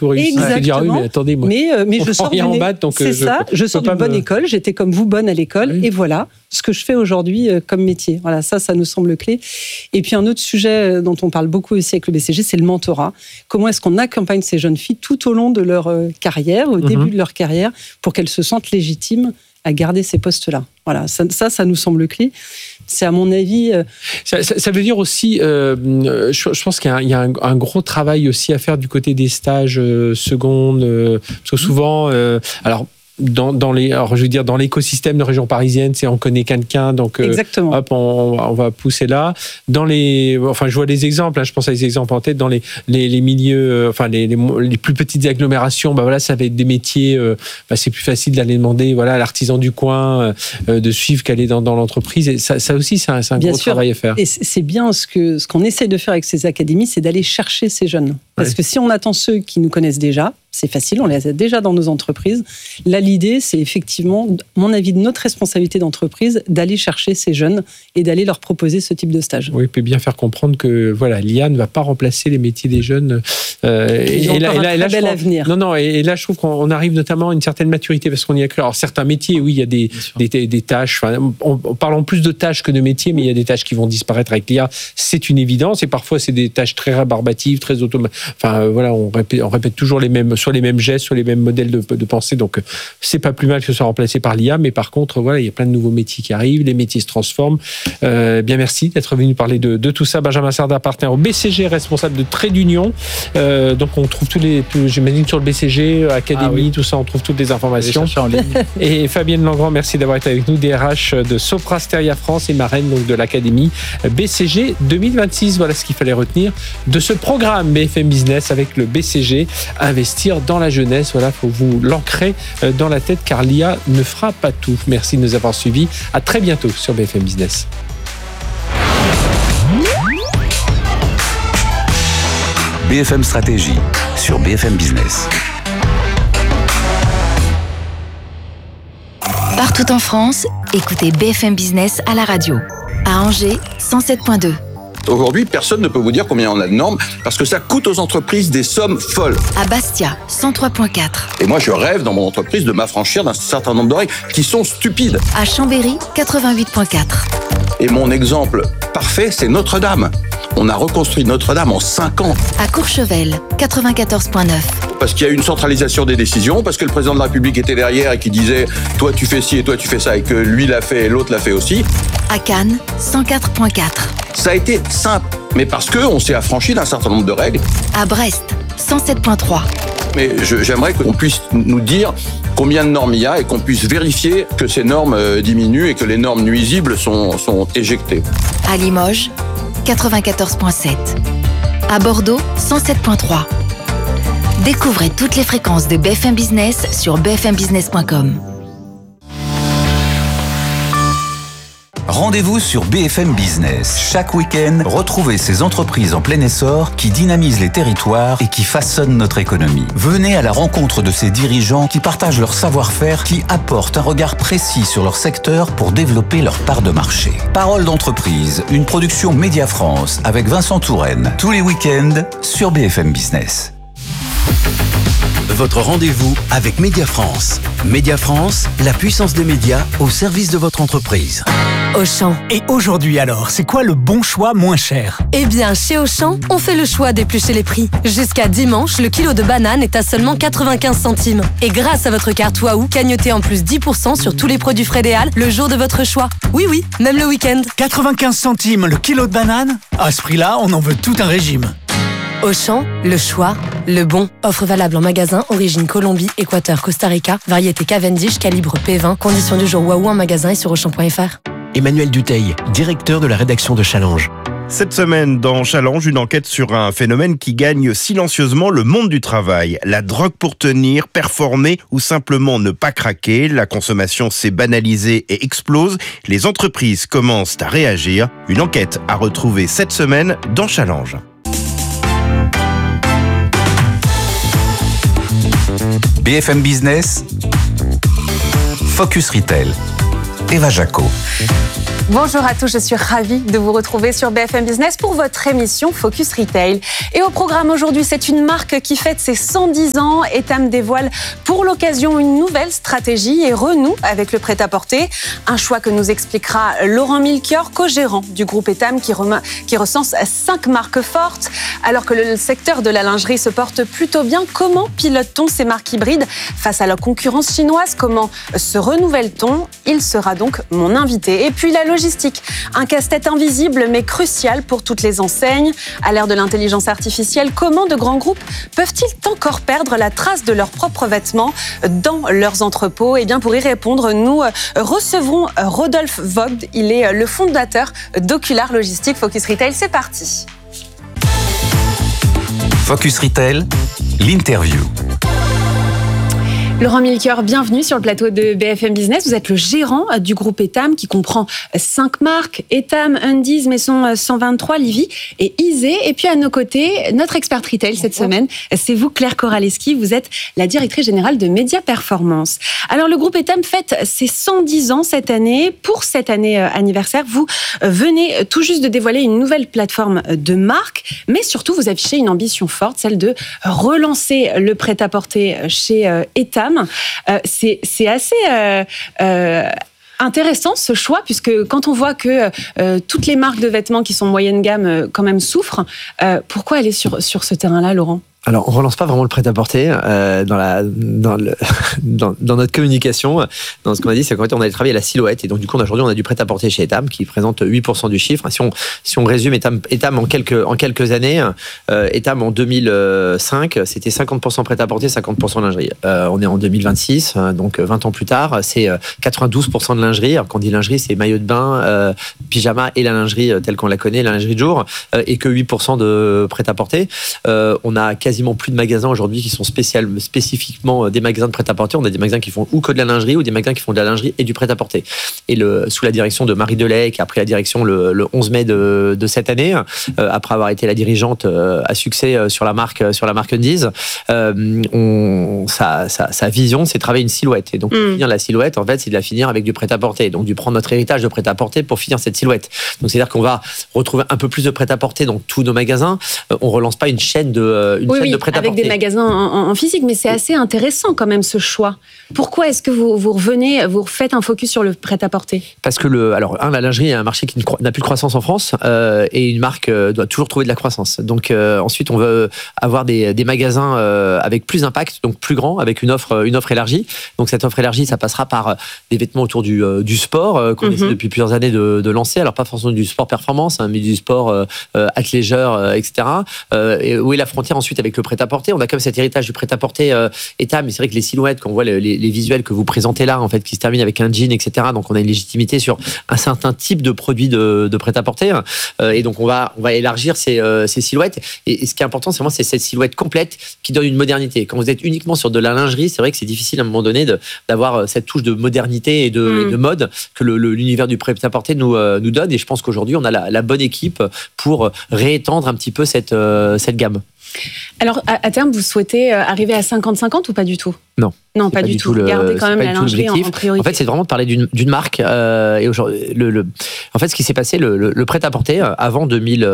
tout réussi. Exactement. Dire, oui, mais attendez, moi, mais je sors rien en maths, donc je sors d'une bonne école. J'étais comme vous bonne à l'école, et voilà ce que je fais aujourd'hui comme métier. Voilà, ça nous semble clé. Et puis un autre sujet dont on parle beaucoup aussi avec le BCG, c'est le mentorat. Comment est-ce qu'on accompagne ces jeunes filles tout au long de leur carrière, au début de leur carrière, pour qu'elles se sentent légitimes à garder ces postes-là. Voilà, ça nous semble clé. C'est à mon avis... Ça veut dire aussi, je pense qu'il y a un gros travail aussi à faire du côté des stages secondes, parce que souvent, alors dans l'écosystème de région parisienne, c'est on connaît quelqu'un, donc hop, on va pousser là. Je vois des exemples, je pense à des exemples en tête, dans les milieux, les plus petites agglomérations, ça va être des métiers, c'est plus facile d'aller demander, à l'artisan du coin de suivre qu'elle est dans l'entreprise. Et ça aussi, c'est un gros travail à faire. Et c'est bien ce qu'on essaie de faire avec ces académies, c'est d'aller chercher ces jeunes. Parce que si on attend ceux qui nous connaissent déjà, c'est facile, on les a déjà dans nos entreprises. Là, l'idée, c'est effectivement, à mon avis, de notre responsabilité d'entreprise, d'aller chercher ces jeunes et d'aller leur proposer ce type de stage. Oui, peut bien faire comprendre que l'IA ne va pas remplacer les métiers des jeunes. Ils ont encore un très bel avenir. Non, et là, je trouve qu'on arrive notamment à une certaine maturité, parce qu'on y a cru. Alors, certains métiers, oui, il y a des tâches. On parle en plus de tâches que de métiers, mais il y a des tâches qui vont disparaître avec l'IA. C'est une évidence. Et parfois, c'est des tâches très rébarbatives, très automatiques. On répète toujours soit les mêmes gestes, soit les mêmes modèles de pensée. Donc, c'est pas plus mal que ce soit remplacé par l'IA, mais par contre, il y a plein de nouveaux métiers qui arrivent, les métiers se transforment. Bien, merci d'être venu parler de tout ça. Benjamin Sarda, partenaire au BCG, responsable de Trait d'Union. Donc, on trouve j'imagine sur le BCG, Académie, tout ça, on trouve toutes les informations. En ligne. Et Fabienne Langrand, merci d'avoir été avec nous, DRH de Sopra Steria France et marraine donc de l'Académie BCG 2026. Voilà ce qu'il fallait retenir de ce programme BFM Business avec le BCG, investir dans la jeunesse. Voilà, faut vous l'ancrer dans la tête, car l'IA ne fera pas tout. Merci de nous avoir suivis. À très bientôt sur BFM Business. BFM Stratégie sur BFM Business. Partout en France, écoutez BFM Business à la radio. À Angers, 107.2. Aujourd'hui, personne ne peut vous dire combien on a de normes, parce que ça coûte aux entreprises des sommes folles. À Bastia, 103.4. Et moi, je rêve dans mon entreprise de m'affranchir d'un certain nombre de règles qui sont stupides. À Chambéry, 88.4. Et mon exemple parfait, c'est Notre-Dame. On a reconstruit Notre-Dame en 5 ans. À Courchevel, 94.9. Parce qu'il y a eu une centralisation des décisions, parce que le président de la République était derrière et qui disait « toi tu fais ci et toi tu fais ça » et que lui l'a fait et l'autre l'a fait aussi. À Cannes, 104.4. Ça a été simple, mais parce qu'on s'est affranchi d'un certain nombre de règles. À Brest, 107.3. Mais j'aimerais qu'on puisse nous dire combien de normes il y a et qu'on puisse vérifier que ces normes diminuent et que les normes nuisibles sont éjectées. À Limoges, 94.7. À Bordeaux, 107.3. Découvrez toutes les fréquences de BFM Business sur bfmbusiness.com. Rendez-vous sur BFM Business. Chaque week-end, retrouvez ces entreprises en plein essor qui dynamisent les territoires et qui façonnent notre économie. Venez à la rencontre de ces dirigeants qui partagent leur savoir-faire, qui apportent un regard précis sur leur secteur pour développer leur part de marché. Parole d'entreprise, une production Média France avec Vincent Touraine. Tous les week-ends sur BFM Business. Votre rendez-vous avec Média France. Média France, la puissance des médias au service de votre entreprise. Auchan. Et aujourd'hui alors, c'est quoi le bon choix moins cher ? Eh bien, chez Auchan, on fait le choix d'éplucher les prix. Jusqu'à dimanche, le kilo de banane est à seulement 95 centimes. Et grâce à votre carte Waouh, cagnotez en plus 10% sur tous les produits Frédéal le jour de votre choix. Oui, même le week-end. 95 centimes le kilo de banane ? À ce prix-là, on en veut tout un régime. Auchan, le choix, le bon. Offre valable en magasin, origine Colombie, Équateur, Costa Rica, variété Cavendish, calibre P20. Conditions du jour Waouh en magasin et sur Auchan.fr. Emmanuel Dutheil, directeur de la rédaction de Challenge. Cette semaine, dans Challenge, une enquête sur un phénomène qui gagne silencieusement le monde du travail. La drogue pour tenir, performer ou simplement ne pas craquer. La consommation s'est banalisée et explose. Les entreprises commencent à réagir. Une enquête à retrouver cette semaine dans Challenge. BFM Business, Focus Retail, Eva Jaco. Bonjour à tous, je suis ravie de vous retrouver sur BFM Business pour votre émission Focus Retail. Et au programme aujourd'hui, c'est une marque qui fête ses 110 ans. Etam dévoile pour l'occasion une nouvelle stratégie et renoue avec le prêt-à-porter. Un choix que nous expliquera Laurent Milchior, co-gérant du groupe Etam qui recense 5 marques fortes. Alors que le secteur de la lingerie se porte plutôt bien, comment pilote-t-on ces marques hybrides face à la concurrence chinoise? Comment se renouvelle-t-on? Il sera donc mon invité. Et puis la logistique, un casse-tête invisible mais crucial pour toutes les enseignes. À l'ère de l'intelligence artificielle, comment de grands groupes peuvent-ils encore perdre la trace de leurs propres vêtements dans leurs entrepôts? Eh bien, pour y répondre, nous recevrons Rodolphe Vogt. Il est le fondateur d'Ocular Logistique. Focus Retail, c'est parti. Focus Retail, l'interview. Laurent Milchior, bienvenue sur le plateau de BFM Business. Vous êtes le gérant du groupe Etam qui comprend 5 marques, Etam, Undies, Maison 123, Livy et Isée. Et puis à nos côtés, notre experte retail cette semaine, c'est vous, Claire Koraleski. Vous êtes la directrice générale de Média Performance. Alors le groupe Etam fête ses 110 ans cette année. Pour cette année anniversaire, vous venez tout juste de dévoiler une nouvelle plateforme de marque, mais surtout vous affichez une ambition forte, celle de relancer le prêt-à-porter chez Etam. C'est assez intéressant ce choix, puisque quand on voit que toutes les marques de vêtements qui sont moyenne gamme quand même souffrent, pourquoi aller sur ce terrain-là, Laurent ? Alors, on relance pas vraiment le prêt-à-porter dans notre communication. Dans ce qu'on a dit, c'est qu'en fait, on allait travailler la silhouette. Et donc, du coup, aujourd'hui, on a du prêt-à-porter chez Etam qui présente 8% du chiffre. Si on résume Etam en quelques années, Etam en 2005, c'était 50% prêt-à-porter, 50% lingerie. On est en 2026, donc 20 ans plus tard, c'est 92% de lingerie. Alors, quand on dit lingerie, c'est maillot de bain, pyjama et la lingerie telle qu'on la connaît, la lingerie de jour, et que 8% de prêt-à-porter. On a quasiment plus de magasins aujourd'hui qui sont spécifiquement des magasins de prêt-à-porter. On a des magasins qui font ou que de la lingerie ou des magasins qui font de la lingerie et du prêt-à-porter. Et sous la direction de Marie Delay, qui a pris la direction le 11 mai de cette année, après avoir été la dirigeante à succès sur la marque Undies, sa vision, c'est de travailler une silhouette. Et donc, finir la silhouette, en fait, c'est de la finir avec du prêt-à-porter. Donc, de prendre notre héritage de prêt-à-porter pour finir cette silhouette. Donc, c'est-à-dire qu'on va retrouver un peu plus de prêt-à-porter dans tous nos magasins. On relance pas une chaîne de prêt-à-porter. Avec des magasins en physique, mais c'est assez intéressant quand même ce choix. Pourquoi est-ce que vous refaites un focus sur le prêt-à-porter ? Parce que la lingerie est un marché qui n'a plus de croissance en France et une marque doit toujours trouver de la croissance. Donc ensuite, on veut avoir des magasins avec plus d'impact, donc plus grands, avec une offre élargie. Donc cette offre élargie, ça passera par des vêtements autour du sport qu'on essaie depuis plusieurs années de lancer. Alors pas forcément du sport performance, mais du sport athléisure, etc. Et où est la frontière ensuite avec le prêt-à-porter? On a comme cet héritage du prêt-à-porter Etam, mais c'est vrai que les silhouettes, quand on voit les visuels que vous présentez là, en fait, qui se terminent avec un jean, etc. Donc on a une légitimité sur un certain type de produit de prêt-à-porter. Et donc on va élargir ces silhouettes. Et ce qui est important, c'est cette silhouette complète qui donne une modernité. Quand vous êtes uniquement sur de la lingerie, c'est vrai que c'est difficile à un moment donné d'avoir cette touche de modernité et de mode que l'univers du prêt-à-porter nous donne. Et je pense qu'aujourd'hui, on a la bonne équipe pour réétendre un petit peu cette gamme. Alors, à terme, vous souhaitez arriver à 50-50 ou pas du tout ? Non, pas du tout. Gardez quand même la lingerie en priorité. En fait, c'est vraiment de parler d'une marque. Et aujourd'hui, en fait, ce qui s'est passé, le prêt-à-porter, avant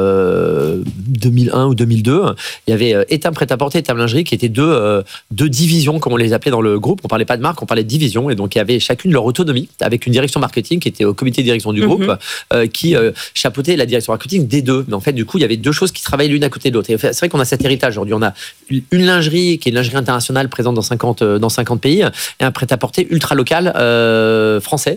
2001 ou 2002, il y avait Etam prêt-à-porter et Etam lingerie qui étaient deux divisions, comme on les appelait dans le groupe. On parlait pas de marque, on parlait de divisions. Et donc, il y avait chacune leur autonomie, avec une direction marketing qui était au comité de direction du groupe, qui chapeautait la direction marketing des deux. Mais en fait, du coup, il y avait deux choses qui travaillaient l'une à côté de l'autre. Et c'est vrai qu'on a cet héritage aujourd'hui. On a une lingerie qui est une lingerie internationale présente dans 50 pays et un prêt-à-porter ultra local français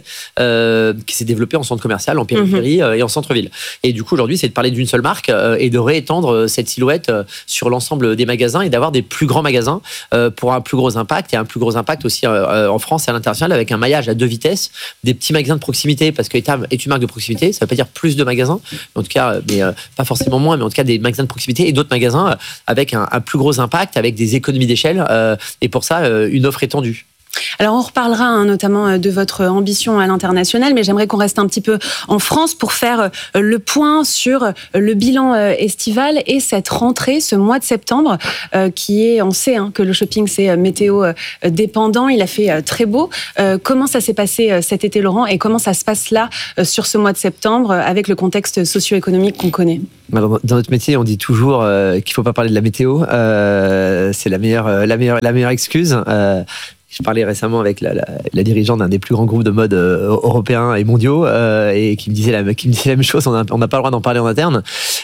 qui s'est développé en centre commercial, en périphérie et en centre-ville. Et du coup, aujourd'hui, c'est de parler d'une seule marque et de réétendre cette silhouette sur l'ensemble des magasins et d'avoir des plus grands magasins pour un plus gros impact et un plus gros impact aussi en France et à l'international avec un maillage à 2 vitesses, des petits magasins de proximité parce que Etam est une marque de proximité, ça ne veut pas dire plus de magasins, en tout cas, mais pas forcément moins, mais en tout cas des magasins de proximité et d'autres magasins avec un plus gros impact, avec des économies d'échelle et pour ça, une offre étendue. Alors on reparlera notamment de votre ambition à l'international, mais j'aimerais qu'on reste un petit peu en France pour faire le point sur le bilan estival et cette rentrée, ce mois de septembre, qui est, on sait que le shopping c'est météo dépendant, il a fait très beau. Comment ça s'est passé cet été, Laurent, et comment ça se passe là sur ce mois de septembre avec le contexte socio-économique qu'on connaît? Dans notre métier, on dit toujours qu'il ne faut pas parler de la météo. C'est la meilleure excuse. Je parlais récemment avec la dirigeante d'un des plus grands groupes de mode européens et mondiaux et qui me disait la même chose. On n'a pas le droit d'en parler en interne.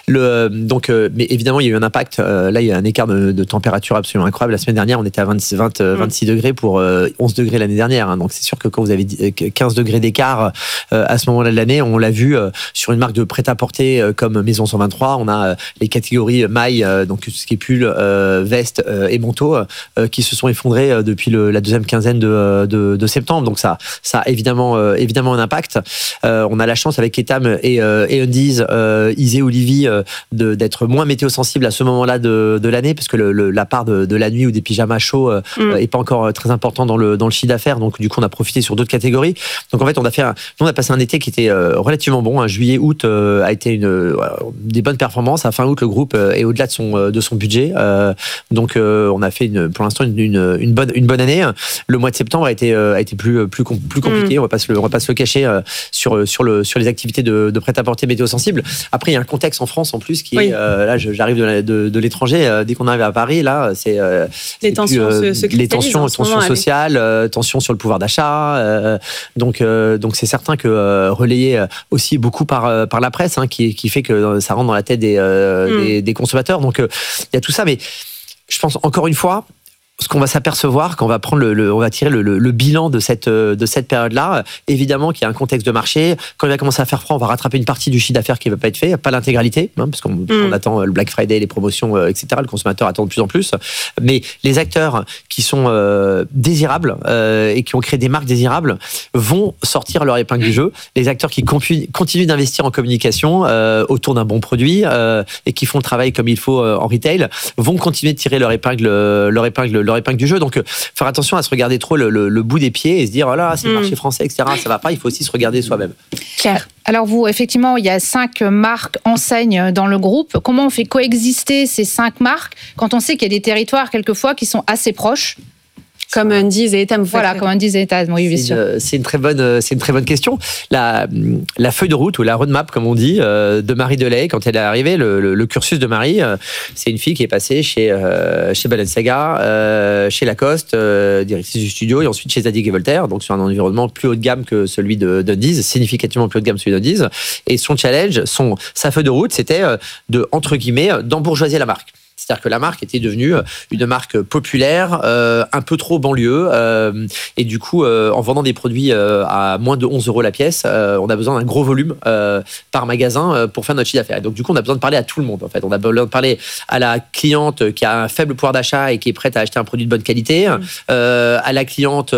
Mais évidemment, il y a eu un impact. Là, il y a un écart de température absolument incroyable. La semaine dernière, on était à 26 degrés pour 11 degrés l'année dernière. Donc, c'est sûr que quand vous avez 15 degrés d'écart à ce moment-là de l'année, on l'a vu sur une marque de prêt-à-porter comme Maison 123. On a les catégories mailles, donc ce qui est pull, veste et manteau, qui se sont effondrés depuis la deuxième quinzaine de septembre. Donc ça a évidemment un impact. On a la chance avec Etam et Undies, Isée Olivier, d'être moins météo-sensible à ce moment-là de l'année, parce que la part de la nuit ou des pyjamas chauds est pas encore très important dans le chiffre d'affaires. Donc du coup, on a profité sur d'autres catégories. Donc en fait, on a passé un été qui était relativement bon. Juillet, août a été des bonnes performances. À fin août, le groupe est au-delà de son budget. Donc on a fait pour l'instant une bonne année. Le mois de septembre a été plus compliqué. On va pas se le cacher sur les activités de prêt-à-porter météo-sensible. Après, il y a un contexte en France en plus qui est là. J'arrive de l'étranger. Dès qu'on arrive à Paris, là, c'est les tensions sociales, tensions sur le pouvoir d'achat. Donc c'est certain que relayé aussi beaucoup par la presse, qui fait que ça rentre dans la tête des consommateurs. Donc il y a tout ça, mais je pense encore une fois, ce qu'on va s'apercevoir quand on va prendre on va tirer le bilan de cette période-là, évidemment qu'il y a un contexte de marché. Quand il va commencer à faire froid, on va rattraper une partie du chiffre d'affaires qui ne va pas être fait, pas l'intégralité, parce qu'on attend le Black Friday, les promotions, etc. Le consommateur attend de plus en plus. Mais les acteurs qui sont désirables et qui ont créé des marques désirables vont sortir leur épingle du jeu. Les acteurs qui continuent d'investir en communication autour d'un bon produit et qui font le travail comme il faut en retail vont continuer de tirer leur épingle du jeu. Donc faire attention à se regarder trop le bout des pieds et se dire oh là c'est le marché français, etc. Ça va pas, il faut aussi se regarder soi-même. Claire. Alors vous, effectivement, il y a 5 marques enseignes dans le groupe. Comment on fait coexister ces 5 marques quand on sait qu'il y a des territoires quelquefois qui sont assez proches? Comme Undies et Etam. Voilà, comme Undies et Etam, oui, bien sûr. C'est une très bonne question. La feuille de route ou la roadmap, comme on dit, de Marie Delay, quand elle est arrivée, le cursus de Marie, c'est une fille qui est passée chez Balenciaga, chez Lacoste, directrice du studio, et ensuite chez Zadig & Voltaire, donc sur un environnement plus haut de gamme que celui d'Undies, significativement plus haut de gamme que celui d'Undies. Et son challenge, sa feuille de route, c'était entre guillemets, d'embourgeoiser la marque. C'est-à-dire que la marque était devenue une marque populaire, un peu trop banlieue, et du coup, en vendant des produits à moins de 11 € la pièce, on a besoin d'un gros volume par magasin pour faire notre chiffre d'affaires. Et donc, du coup, on a besoin de parler à tout le monde. En fait, on a besoin de parler à la cliente qui a un faible pouvoir d'achat et qui est prête à acheter un produit de bonne qualité, à la cliente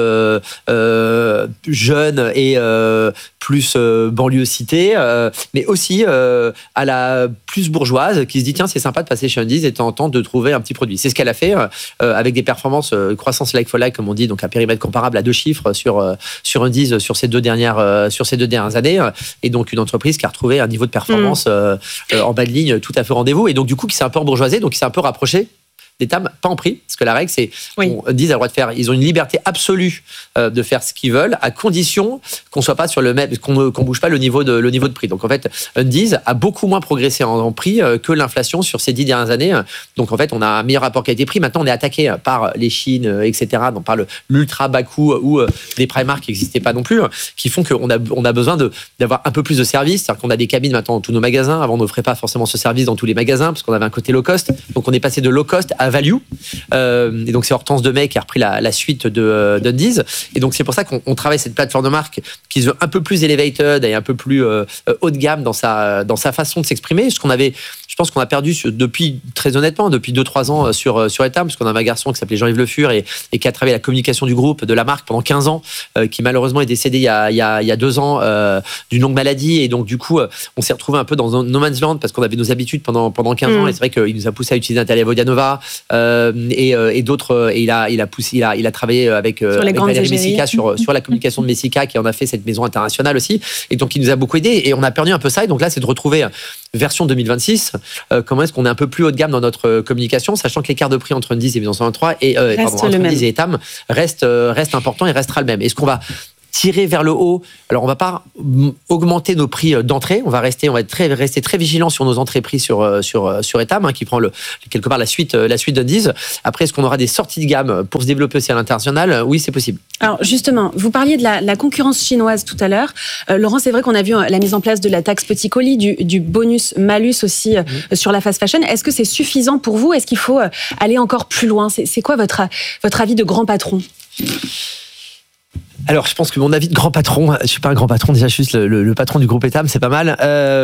jeune et plus banlieue cité, mais aussi à la plus bourgeoise qui se dit tiens, c'est sympa de passer chez Undies et tente de trouver un petit produit. C'est ce qu'elle a fait avec des performances croissance like for like, comme on dit, donc un périmètre comparable à 2 chiffres sur Undies sur ces deux dernières années, et donc une entreprise qui a retrouvé un niveau de performance en bas de ligne tout à fait au rendez-vous, et donc du coup qui s'est un peu embourgeoisé, donc qui s'est un peu rapproché d'Etam, pas en prix, parce que la règle c'est Undies a le droit de faire, ils ont une liberté absolue de faire ce qu'ils veulent, à condition qu'on soit pas sur le même, qu'on bouge pas le niveau de prix. Donc en fait, Undies a beaucoup moins progressé en prix que l'inflation sur ces 10 dernières années. Donc en fait, on a un meilleur rapport qualité-prix. Maintenant, on est attaqué par les Chines, etc. Donc par l'ultra bas coût ou des Primark qui n'existaient pas non plus, qui font qu'on a besoin d'avoir un peu plus de services. C'est-à-dire qu'on a des cabines maintenant dans tous nos magasins. Avant, on n'offrait pas forcément ce service dans tous les magasins parce qu'on avait un côté low cost. Donc on est passé de low cost à value. Et donc c'est Hortense Demey qui a repris la suite d'Undies. Et donc c'est pour ça qu'on travaille cette plateforme de marque qui se veut un peu plus elevated et un peu plus haut de gamme dans sa façon de s'exprimer. Je pense qu'on a perdu depuis 2-3 ans sur Etam, parce qu'on a un garçon qui s'appelait Jean-Yves Le Fur et qui a travaillé la communication du groupe, de la marque pendant 15 ans, qui malheureusement est décédé il y a 2 ans d'une longue maladie. Et donc du coup, on s'est retrouvé un peu dans un no man's land parce qu'on avait nos habitudes pendant 15 ans. Et c'est vrai qu'il nous a poussé à utiliser Natalia Vodianova, et d'autres. Et il a travaillé avec Valérie Messica sur la communication de Messica, qui en a fait cette maison internationale aussi. Et donc, il nous a beaucoup aidé. Et on a perdu un peu ça. Et donc là, c'est de retrouver version 2026. Comment est-ce qu'on est un peu plus haut de gamme dans notre communication, sachant que l'écart de prix entre Undiz et Maison 123 entre Undiz et Etam reste important et restera le même. Est-ce qu'on va tirer vers le haut? Alors, on va pas augmenter nos prix d'entrée. On va rester très vigilant sur nos entrées prix sur Etam, qui prend quelque part la suite d'Undiz. Après, est-ce qu'on aura des sorties de gamme pour se développer aussi à l'international? Oui, c'est possible. Alors, justement, vous parliez de la concurrence chinoise tout à l'heure. Laurent, c'est vrai qu'on a vu la mise en place de la taxe petit colis, du bonus-malus aussi sur la fast fashion. Est-ce que c'est suffisant pour vous? Est-ce qu'il faut aller encore plus loin? C'est quoi votre avis de grand patron? Alors, je pense que mon avis de grand patron, je suis pas un grand patron, déjà, je suis juste le patron du groupe Etam, c'est pas mal.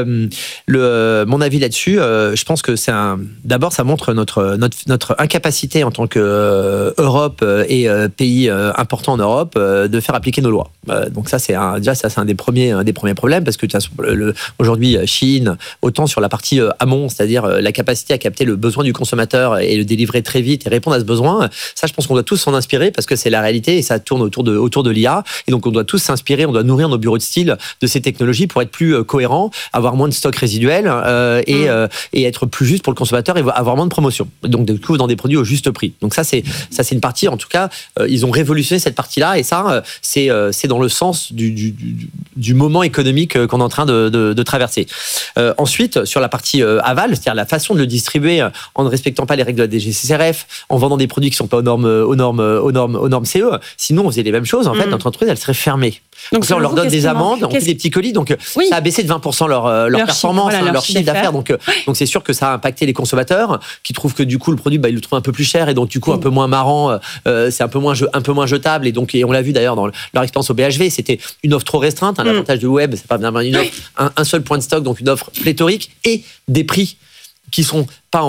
Mon avis là-dessus, je pense que d'abord, ça montre notre incapacité en tant qu'Europe et pays important en Europe de faire appliquer nos lois. Donc ça, c'est un des premiers problèmes, parce que aujourd'hui, Chine, autant sur la partie amont, c'est-à-dire la capacité à capter le besoin du consommateur et le délivrer très vite et répondre à ce besoin, ça, je pense qu'on doit tous s'en inspirer, parce que c'est la réalité et ça tourne autour de l'IA. Et donc, on doit tous s'inspirer, on doit nourrir nos bureaux de style de ces technologies pour être plus cohérents, avoir moins de stocks résiduels et être plus juste pour le consommateur et avoir moins de promotion. Donc, du coup, dans des produits au juste prix. Donc, ça, c'est une partie, en tout cas, ils ont révolutionné cette partie-là et ça, c'est dans le sens du moment économique qu'on est en train de traverser. Ensuite, sur la partie aval, c'est-à-dire la façon de le distribuer en ne respectant pas les règles de la DGCCRF, en vendant des produits qui ne sont pas aux normes CE. Sinon, on faisait les mêmes choses. En fait, notre entreprise, elle serait fermée. Donc là, on leur donne des amendes, on fait des petits colis. Donc, ça a baissé de 20% leur performance, leur chiffre d'affaires. Donc, c'est sûr que ça a impacté les consommateurs qui trouvent que du coup, le produit, ils le trouvent un peu plus cher et donc, du coup, un peu moins marrant. C'est un peu moins jetable. Et on l'a vu d'ailleurs dans leur expérience au BHV, c'était une offre trop restreinte. L'avantage du web, c'est pas une offre, un seul point de stock, donc une offre pléthorique et des prix qui sont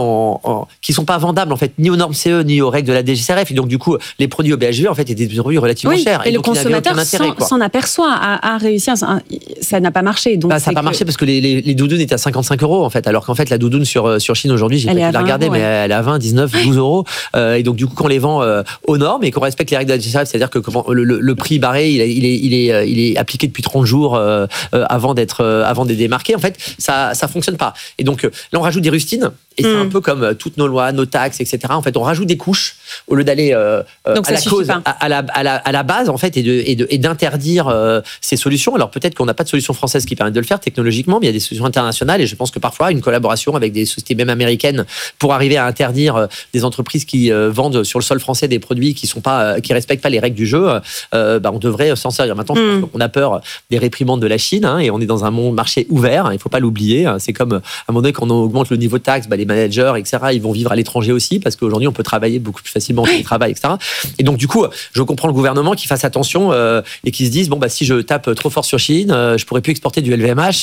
pas vendables en fait, ni aux normes CE ni aux règles de la DGCRF. Et donc du coup, les produits au BHV en fait étaient des produits relativement chers. Et le consommateur s'en aperçoit, a réussi ça n'a pas marché. Donc ça n'a pas marché parce que les doudounes étaient à 55 € en fait, alors qu'en fait la doudoune sur Chine aujourd'hui, j'ai pas pu la regarder, mais elle est à 20, 19, 12 €. Et donc du coup, quand on les vend aux normes et qu'on respecte les règles de la DGCRF, c'est-à-dire que le prix barré, il est appliqué depuis 30 jours avant d'être démarqué. En fait, ça fonctionne pas. Et donc là, on rajoute des rustines. Et c'est un peu comme toutes nos lois, nos taxes, etc. En fait, on rajoute des couches au lieu d'aller à la cause, à la base, en fait, et d'interdire ces solutions. Alors peut-être qu'on n'a pas de solution française qui permet de le faire technologiquement, mais il y a des solutions internationales. Et je pense que parfois, une collaboration avec des sociétés même américaines pour arriver à interdire des entreprises qui vendent sur le sol français des produits qui respectent pas les règles du jeu, on devrait s'en servir. Maintenant, on a peur des réprimandes de la Chine, et on est dans un marché ouvert. Il faut pas l'oublier. C'est comme à un moment donné quand on augmente le niveau de taxe, les managers, etc., ils vont vivre à l'étranger aussi, parce qu'aujourd'hui, on peut travailler beaucoup plus facilement en télétravail, etc. Et donc, du coup, je comprends le gouvernement qui fasse attention et qui se dise, si je tape trop fort sur Chine, je pourrais plus exporter du LVMH,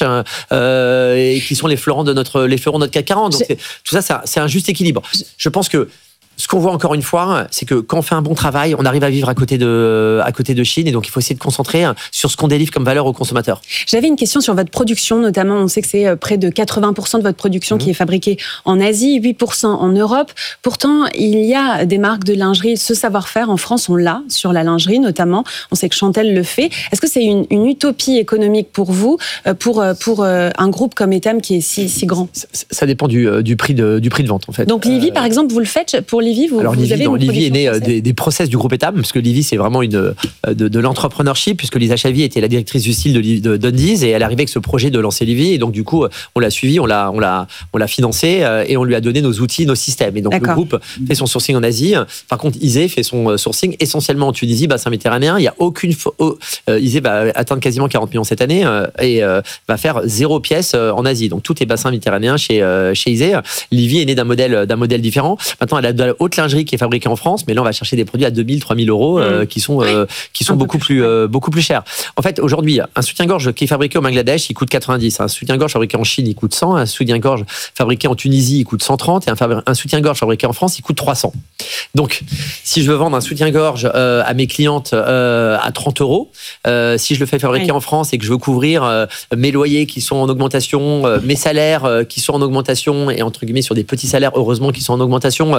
et qui sont les fleurons de notre CAC 40. Donc, tout ça, c'est un juste équilibre. Je pense que ce qu'on voit encore une fois, c'est que quand on fait un bon travail, on arrive à vivre à côté de Chine, et donc il faut essayer de concentrer sur ce qu'on délivre comme valeur aux consommateurs. J'avais une question sur votre production, notamment. On sait que c'est près de 80% de votre production qui est fabriquée en Asie, 8% en Europe. Pourtant, il y a des marques de lingerie. Ce savoir-faire en France, on l'a sur la lingerie notamment. On sait que Chantel le fait. Est-ce que c'est une utopie économique pour vous, pour un groupe comme Etam qui est si grand? Ça dépend du prix de vente en fait. Donc Livy, par exemple, vous le faites pour Livy, Livy est né des process du groupe Etam, parce que Livy, c'est vraiment de l'entrepreneurship, puisque Lisa Chavy était la directrice du style d'Undiz, et elle arrivait avec ce projet de lancer Livy, et donc du coup, on l'a suivi, on l'a financé, et on lui a donné nos outils, nos systèmes. Et donc le groupe fait son sourcing en Asie. Par contre, Isée fait son sourcing essentiellement en Tunisie, bassin méditerranéen. Il y a aucune Isée va atteindre quasiment 40 millions cette année, et va faire 0 pièce en Asie. Donc tout est bassin méditerranéen chez Isée. Livy est né d'un modèle différent. Maintenant, elle a de la haute lingerie qui est fabriquée en France, mais là on va chercher des produits à 2000, 3000 € qui sont beaucoup plus chers. En fait, aujourd'hui, un soutien-gorge qui est fabriqué au Bangladesh, il coûte 90. Un soutien-gorge fabriqué en Chine, il coûte 100. Un soutien-gorge fabriqué en Tunisie, il coûte 130. Et un soutien-gorge fabriqué en France, il coûte 300. Donc, si je veux vendre un soutien-gorge à mes clientes à 30 €, si je le fais fabriquer en France et que je veux couvrir mes loyers qui sont en augmentation, mes salaires qui sont en augmentation, et entre guillemets sur des petits salaires, heureusement, qui sont en augmentation,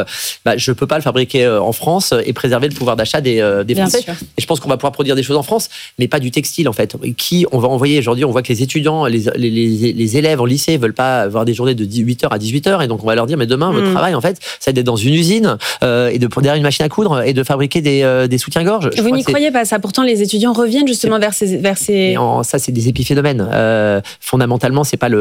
je peux pas le fabriquer en France et préserver le pouvoir d'achat des Français. Et je pense qu'on va pouvoir produire des choses en France, mais pas du textile en fait. Qui on va envoyer aujourd'hui? On voit que les étudiants, les élèves en lycée veulent pas avoir des journées de 8h à 18h, et donc on va leur dire mais demain votre travail en fait, ça va être dans une usine et derrière une machine à coudre et de fabriquer des soutiens-gorge. Vous n'y croyez pas ça? Pourtant les étudiants reviennent justement vers ces... Ça c'est des épiphénomènes. Fondamentalement c'est pas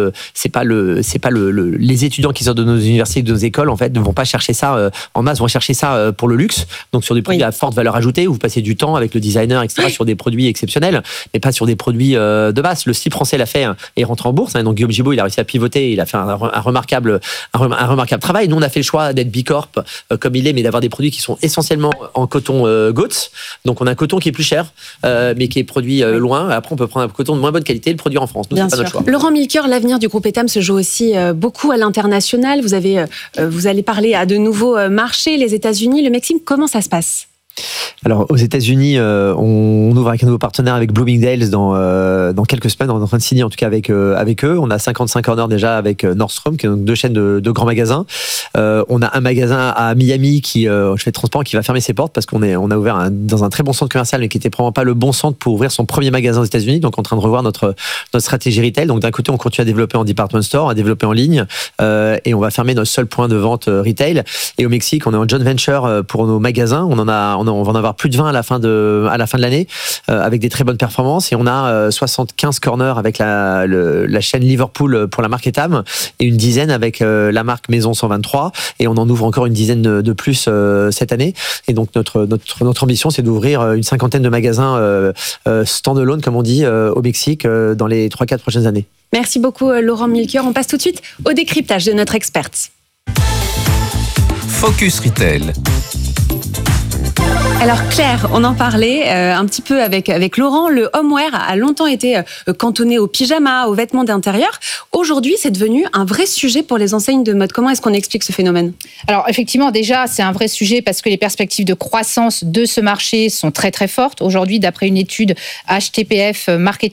les étudiants qui sortent de nos universités, de nos écoles en fait ne vont pas chercher ça en masse, vont chercher ça pour le luxe, donc sur des produits à forte valeur ajoutée où vous passez du temps avec le designer etc. sur des produits exceptionnels, mais pas sur des produits de base. Le style français l'a fait et rentre en bourse, donc Guillaume Gibault il a réussi à pivoter, il a fait un remarquable travail. Nous on a fait le choix d'être Bicorp comme il est, mais d'avoir des produits qui sont essentiellement en coton GOATS, donc on a un coton qui est plus cher mais qui est produit loin. Après on peut prendre un coton de moins bonne qualité et le produire en France. Nous, c'est pas notre choix. Laurent Milker, l'avenir du groupe Etam se joue aussi beaucoup à l'international. Vous allez parler à de nouveaux marchés, les États-Unis, le Mexique. Comment ça se passe? Alors aux États-Unis, on ouvre avec un nouveau partenaire avec Bloomingdale's dans quelques semaines. On est en train de signer en tout cas avec eux. On a 55 corners déjà avec Nordstrom, qui est donc 2 chaînes de grands magasins. On a un magasin à Miami qui, je fais transparent, qui va fermer ses portes parce qu'on a ouvert dans un très bon centre commercial, mais qui était probablement pas le bon centre pour ouvrir son premier magasin aux États-Unis. Donc en train de revoir notre stratégie retail. Donc d'un côté, on continue à développer en department store, à développer en ligne, et on va fermer notre seul point de vente retail. Et au Mexique, on est en joint venture pour nos magasins. On va en avoir plus de 20 à la fin de l'année, avec des très bonnes performances, et on a 75 corners avec la chaîne Liverpool pour la marque Etam et une dizaine avec la marque Maison 123, et on en ouvre encore une dizaine de plus cette année. Et donc notre ambition, c'est d'ouvrir une 50aine de magasins stand-alone comme on dit au Mexique dans les 3-4 prochaines années. Merci beaucoup Laurent Milker. On passe tout de suite au décryptage de notre experte. Focus Retail. Alors Claire, on en parlait un petit peu avec Laurent, le homeware a longtemps été cantonné aux pyjamas, aux vêtements d'intérieur. Aujourd'hui, c'est devenu un vrai sujet pour les enseignes de mode. Comment est-ce qu'on explique ce phénomène? Alors effectivement, déjà, c'est un vrai sujet parce que les perspectives de croissance de ce marché sont très très fortes. Aujourd'hui, d'après une étude HTPF Market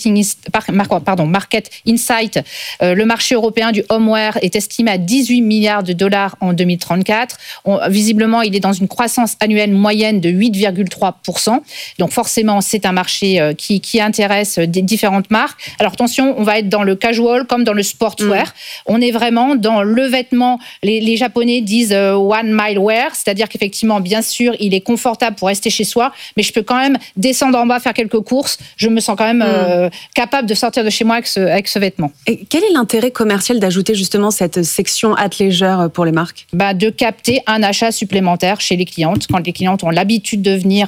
Insight, le marché européen du homeware est estimé à 18 milliards de dollars en 2034. Visiblement, il est dans une croissance annuelle moyenne de 8,3%. Donc forcément, c'est un marché qui intéresse des différentes marques. Alors attention, on va être dans le casual comme dans le sportswear. On est vraiment dans le vêtement. Les Japonais disent one mile wear, c'est-à-dire qu'effectivement, bien sûr, il est confortable pour rester chez soi, mais je peux quand même descendre en bas, faire quelques courses. Je me sens quand même capable de sortir de chez moi avec ce vêtement. Et quel est l'intérêt commercial d'ajouter justement cette section athleisure pour les marques? De capter un achat supplémentaire chez les clientes, quand les clientes ont l'habitude de venir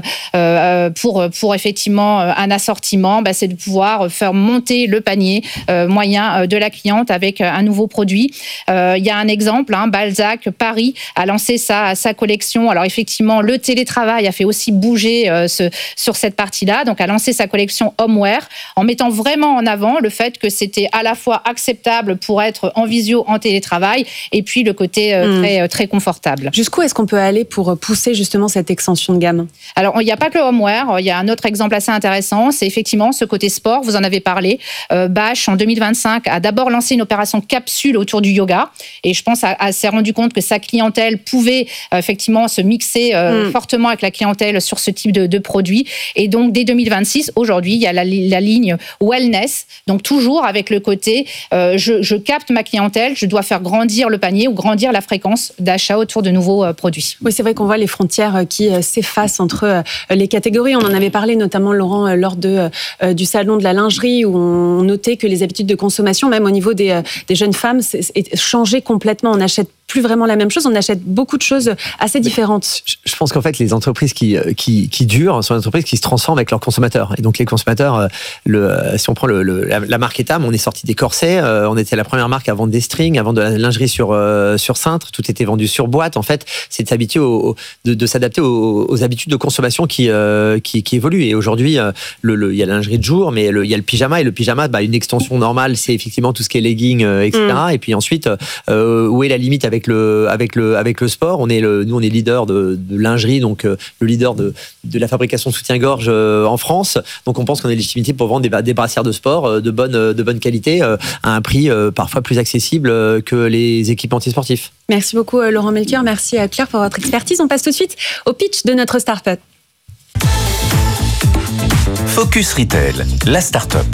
pour effectivement un assortiment, c'est de pouvoir faire monter le panier moyen de la cliente avec un nouveau produit. Il y a un exemple, Balzac Paris a lancé sa collection. Alors effectivement, le télétravail a fait aussi bouger sur cette partie-là, donc a lancé sa collection homeware en mettant vraiment en avant le fait que c'était à la fois acceptable pour être en visio, en télétravail, et puis le côté très, très confortable. Jusqu'où est-ce qu'on peut aller pour pousser justement cette extension de gamme? Alors, il n'y a pas que le homeware. Il y a un autre exemple assez intéressant, c'est effectivement ce côté sport. Vous en avez parlé. Bache, en 2025, a d'abord lancé une opération capsule autour du yoga. Et je pense s'est rendu compte que sa clientèle pouvait effectivement se mixer fortement avec la clientèle sur ce type de produit. Et donc, dès 2026, aujourd'hui, il y a la ligne wellness. Donc, toujours avec le côté, je capte ma clientèle, je dois faire grandir le panier ou grandir la fréquence d'achat autour de nouveaux produits. Oui, c'est vrai qu'on voit les frontières qui s'effacent entre les catégories. On en avait parlé notamment, Laurent, lors du salon de la lingerie, où on notait que les habitudes de consommation, même au niveau des jeunes femmes, changeaient complètement. On n'achète plus vraiment la même chose, on achète beaucoup de choses assez différentes. Je pense qu'en fait, les entreprises qui durent sont des entreprises qui se transforment avec leurs consommateurs. Et donc les consommateurs, si on prend la marque Etam, on est sorti des corsets, on était la première marque à vendre des strings, à vendre de la lingerie sur cintre, tout était vendu sur boîte. En fait, c'est de s'adapter aux habitudes de consommation qui évoluent. Et aujourd'hui, il y a la lingerie de jour, mais il y a le pyjama. Et le pyjama, une extension normale, c'est effectivement tout ce qui est legging, etc. Et puis ensuite, où est la limite avec avec le sport. Nous, on est leader de lingerie, donc le leader de la fabrication de soutien-gorge en France. Donc, on pense qu'on a légitimité pour vendre des brassières de sport de bonne qualité à un prix parfois plus accessible que les équipementiers sportifs. Merci beaucoup, Laurent Melchior. Merci à Claire pour votre expertise. On passe tout de suite au pitch de notre start-up. Focus Retail, la start-up.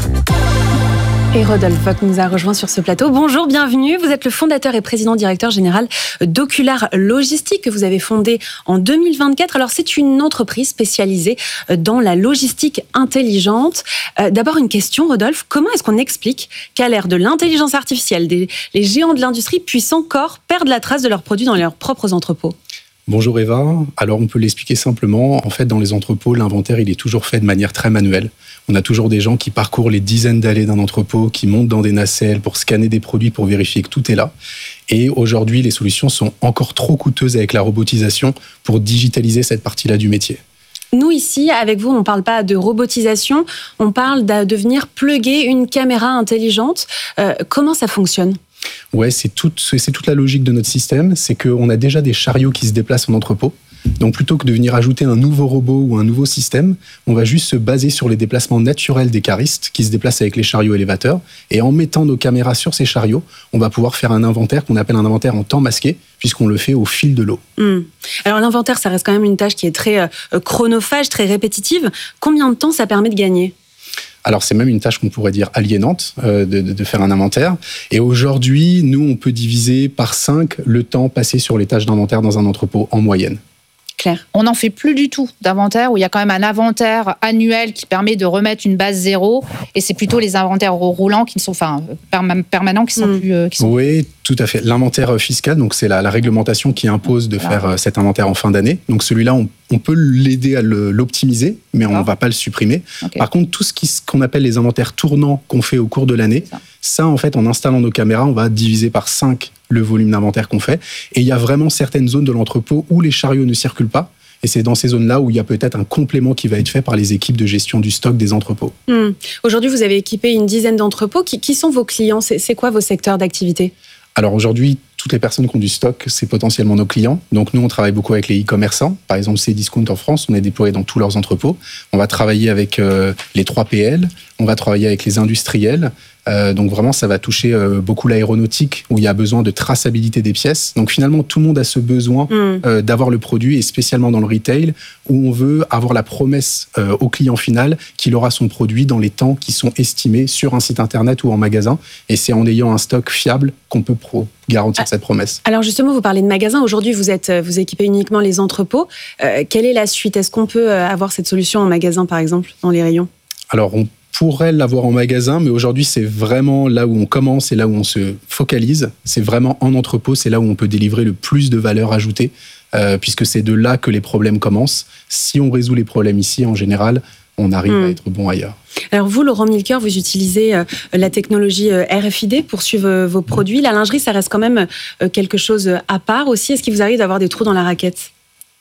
Et Rodolphe Vogt nous a rejoint sur ce plateau. Bonjour, bienvenue. Vous êtes le fondateur et président directeur général d'Ocular Logistique que vous avez fondé en 2024. Alors, c'est une entreprise spécialisée dans la logistique intelligente. D'abord, une question, Rodolphe. Comment est-ce qu'on explique qu'à l'ère de l'intelligence artificielle, les géants de l'industrie puissent encore perdre la trace de leurs produits dans leurs propres entrepôts ? Bonjour Eva. Alors on peut l'expliquer simplement. En fait, dans les entrepôts, l'inventaire il est toujours fait de manière très manuelle. On a toujours des gens qui parcourent les dizaines d'allées d'un entrepôt, qui montent dans des nacelles pour scanner des produits pour vérifier que tout est là. Et aujourd'hui, les solutions sont encore trop coûteuses avec la robotisation pour digitaliser cette partie-là du métier. Nous, ici, avec vous, on ne parle pas de robotisation, on parle de venir plugger une caméra intelligente. Comment ça fonctionne ? Ouais, c'est toute la logique de notre système, c'est qu'on a déjà des chariots qui se déplacent en entrepôt. Donc plutôt que de venir ajouter un nouveau robot ou un nouveau système, on va juste se baser sur les déplacements naturels des caristes qui se déplacent avec les chariots élévateurs. Et en mettant nos caméras sur ces chariots, on va pouvoir faire un inventaire qu'on appelle un inventaire en temps masqué, puisqu'on le fait au fil de l'eau. Alors l'inventaire, ça reste quand même une tâche qui est très chronophage, très répétitive. Combien de temps ça permet de gagner ? Alors, c'est même une tâche qu'on pourrait dire aliénante de faire un inventaire. Et aujourd'hui, nous, on peut diviser par 5 le temps passé sur les tâches d'inventaire dans un entrepôt en moyenne. Claire. On n'en fait plus du tout d'inventaire où il y a quand même un inventaire annuel qui permet de remettre une base zéro et c'est plutôt les inventaires roulants qui sont permanents qui sont plus... Oui, tout à fait. L'inventaire fiscal, donc c'est la réglementation qui impose de faire cet inventaire en fin d'année. Donc celui-là, on peut l'aider à l'optimiser, mais on ne va pas le supprimer. Okay. Par contre, tout ce qu'on appelle les inventaires tournants qu'on fait au cours de l'année, ça, en fait, en installant nos caméras, on va diviser par 5 le volume d'inventaire qu'on fait. Et il y a vraiment certaines zones de l'entrepôt où les chariots ne circulent pas. Et c'est dans ces zones-là où il y a peut-être un complément qui va être fait par les équipes de gestion du stock des entrepôts. Aujourd'hui, vous avez équipé une dizaine d'entrepôts. Qui sont vos clients ? C'est quoi vos secteurs d'activité ? Alors aujourd'hui, toutes les personnes qui ont du stock, c'est potentiellement nos clients. Donc nous, on travaille beaucoup avec les e-commerçants. Par exemple, Cdiscount en France, on est déployé dans tous leurs entrepôts. On va travailler avec les 3PL, on va travailler avec les industriels. Donc vraiment, ça va toucher beaucoup l'aéronautique, où il y a besoin de traçabilité des pièces. Donc finalement, tout le monde a ce besoin d'avoir le produit, et spécialement dans le retail, où on veut avoir la promesse au client final qu'il aura son produit dans les temps qui sont estimés sur un site internet ou en magasin. Et c'est en ayant un stock fiable qu'on peut garantir cette promesse. Alors justement, vous parlez de magasins. Aujourd'hui, vous équipez uniquement les entrepôts. Quelle est la suite ? Est-ce qu'on peut avoir cette solution en magasin, par exemple, dans les rayons ? Alors, on pourrait l'avoir en magasin, mais aujourd'hui, c'est vraiment là où on commence et là où on se focalise. C'est vraiment en entrepôt, c'est là où on peut délivrer le plus de valeur ajoutée, puisque c'est de là que les problèmes commencent. Si on résout les problèmes ici, en général, on arrive à être bon ailleurs. Alors vous, Laurent Melchior, vous utilisez la technologie RFID pour suivre vos produits. La lingerie, ça reste quand même quelque chose à part aussi. Est-ce qu'il vous arrive d'avoir des trous dans la raquette ?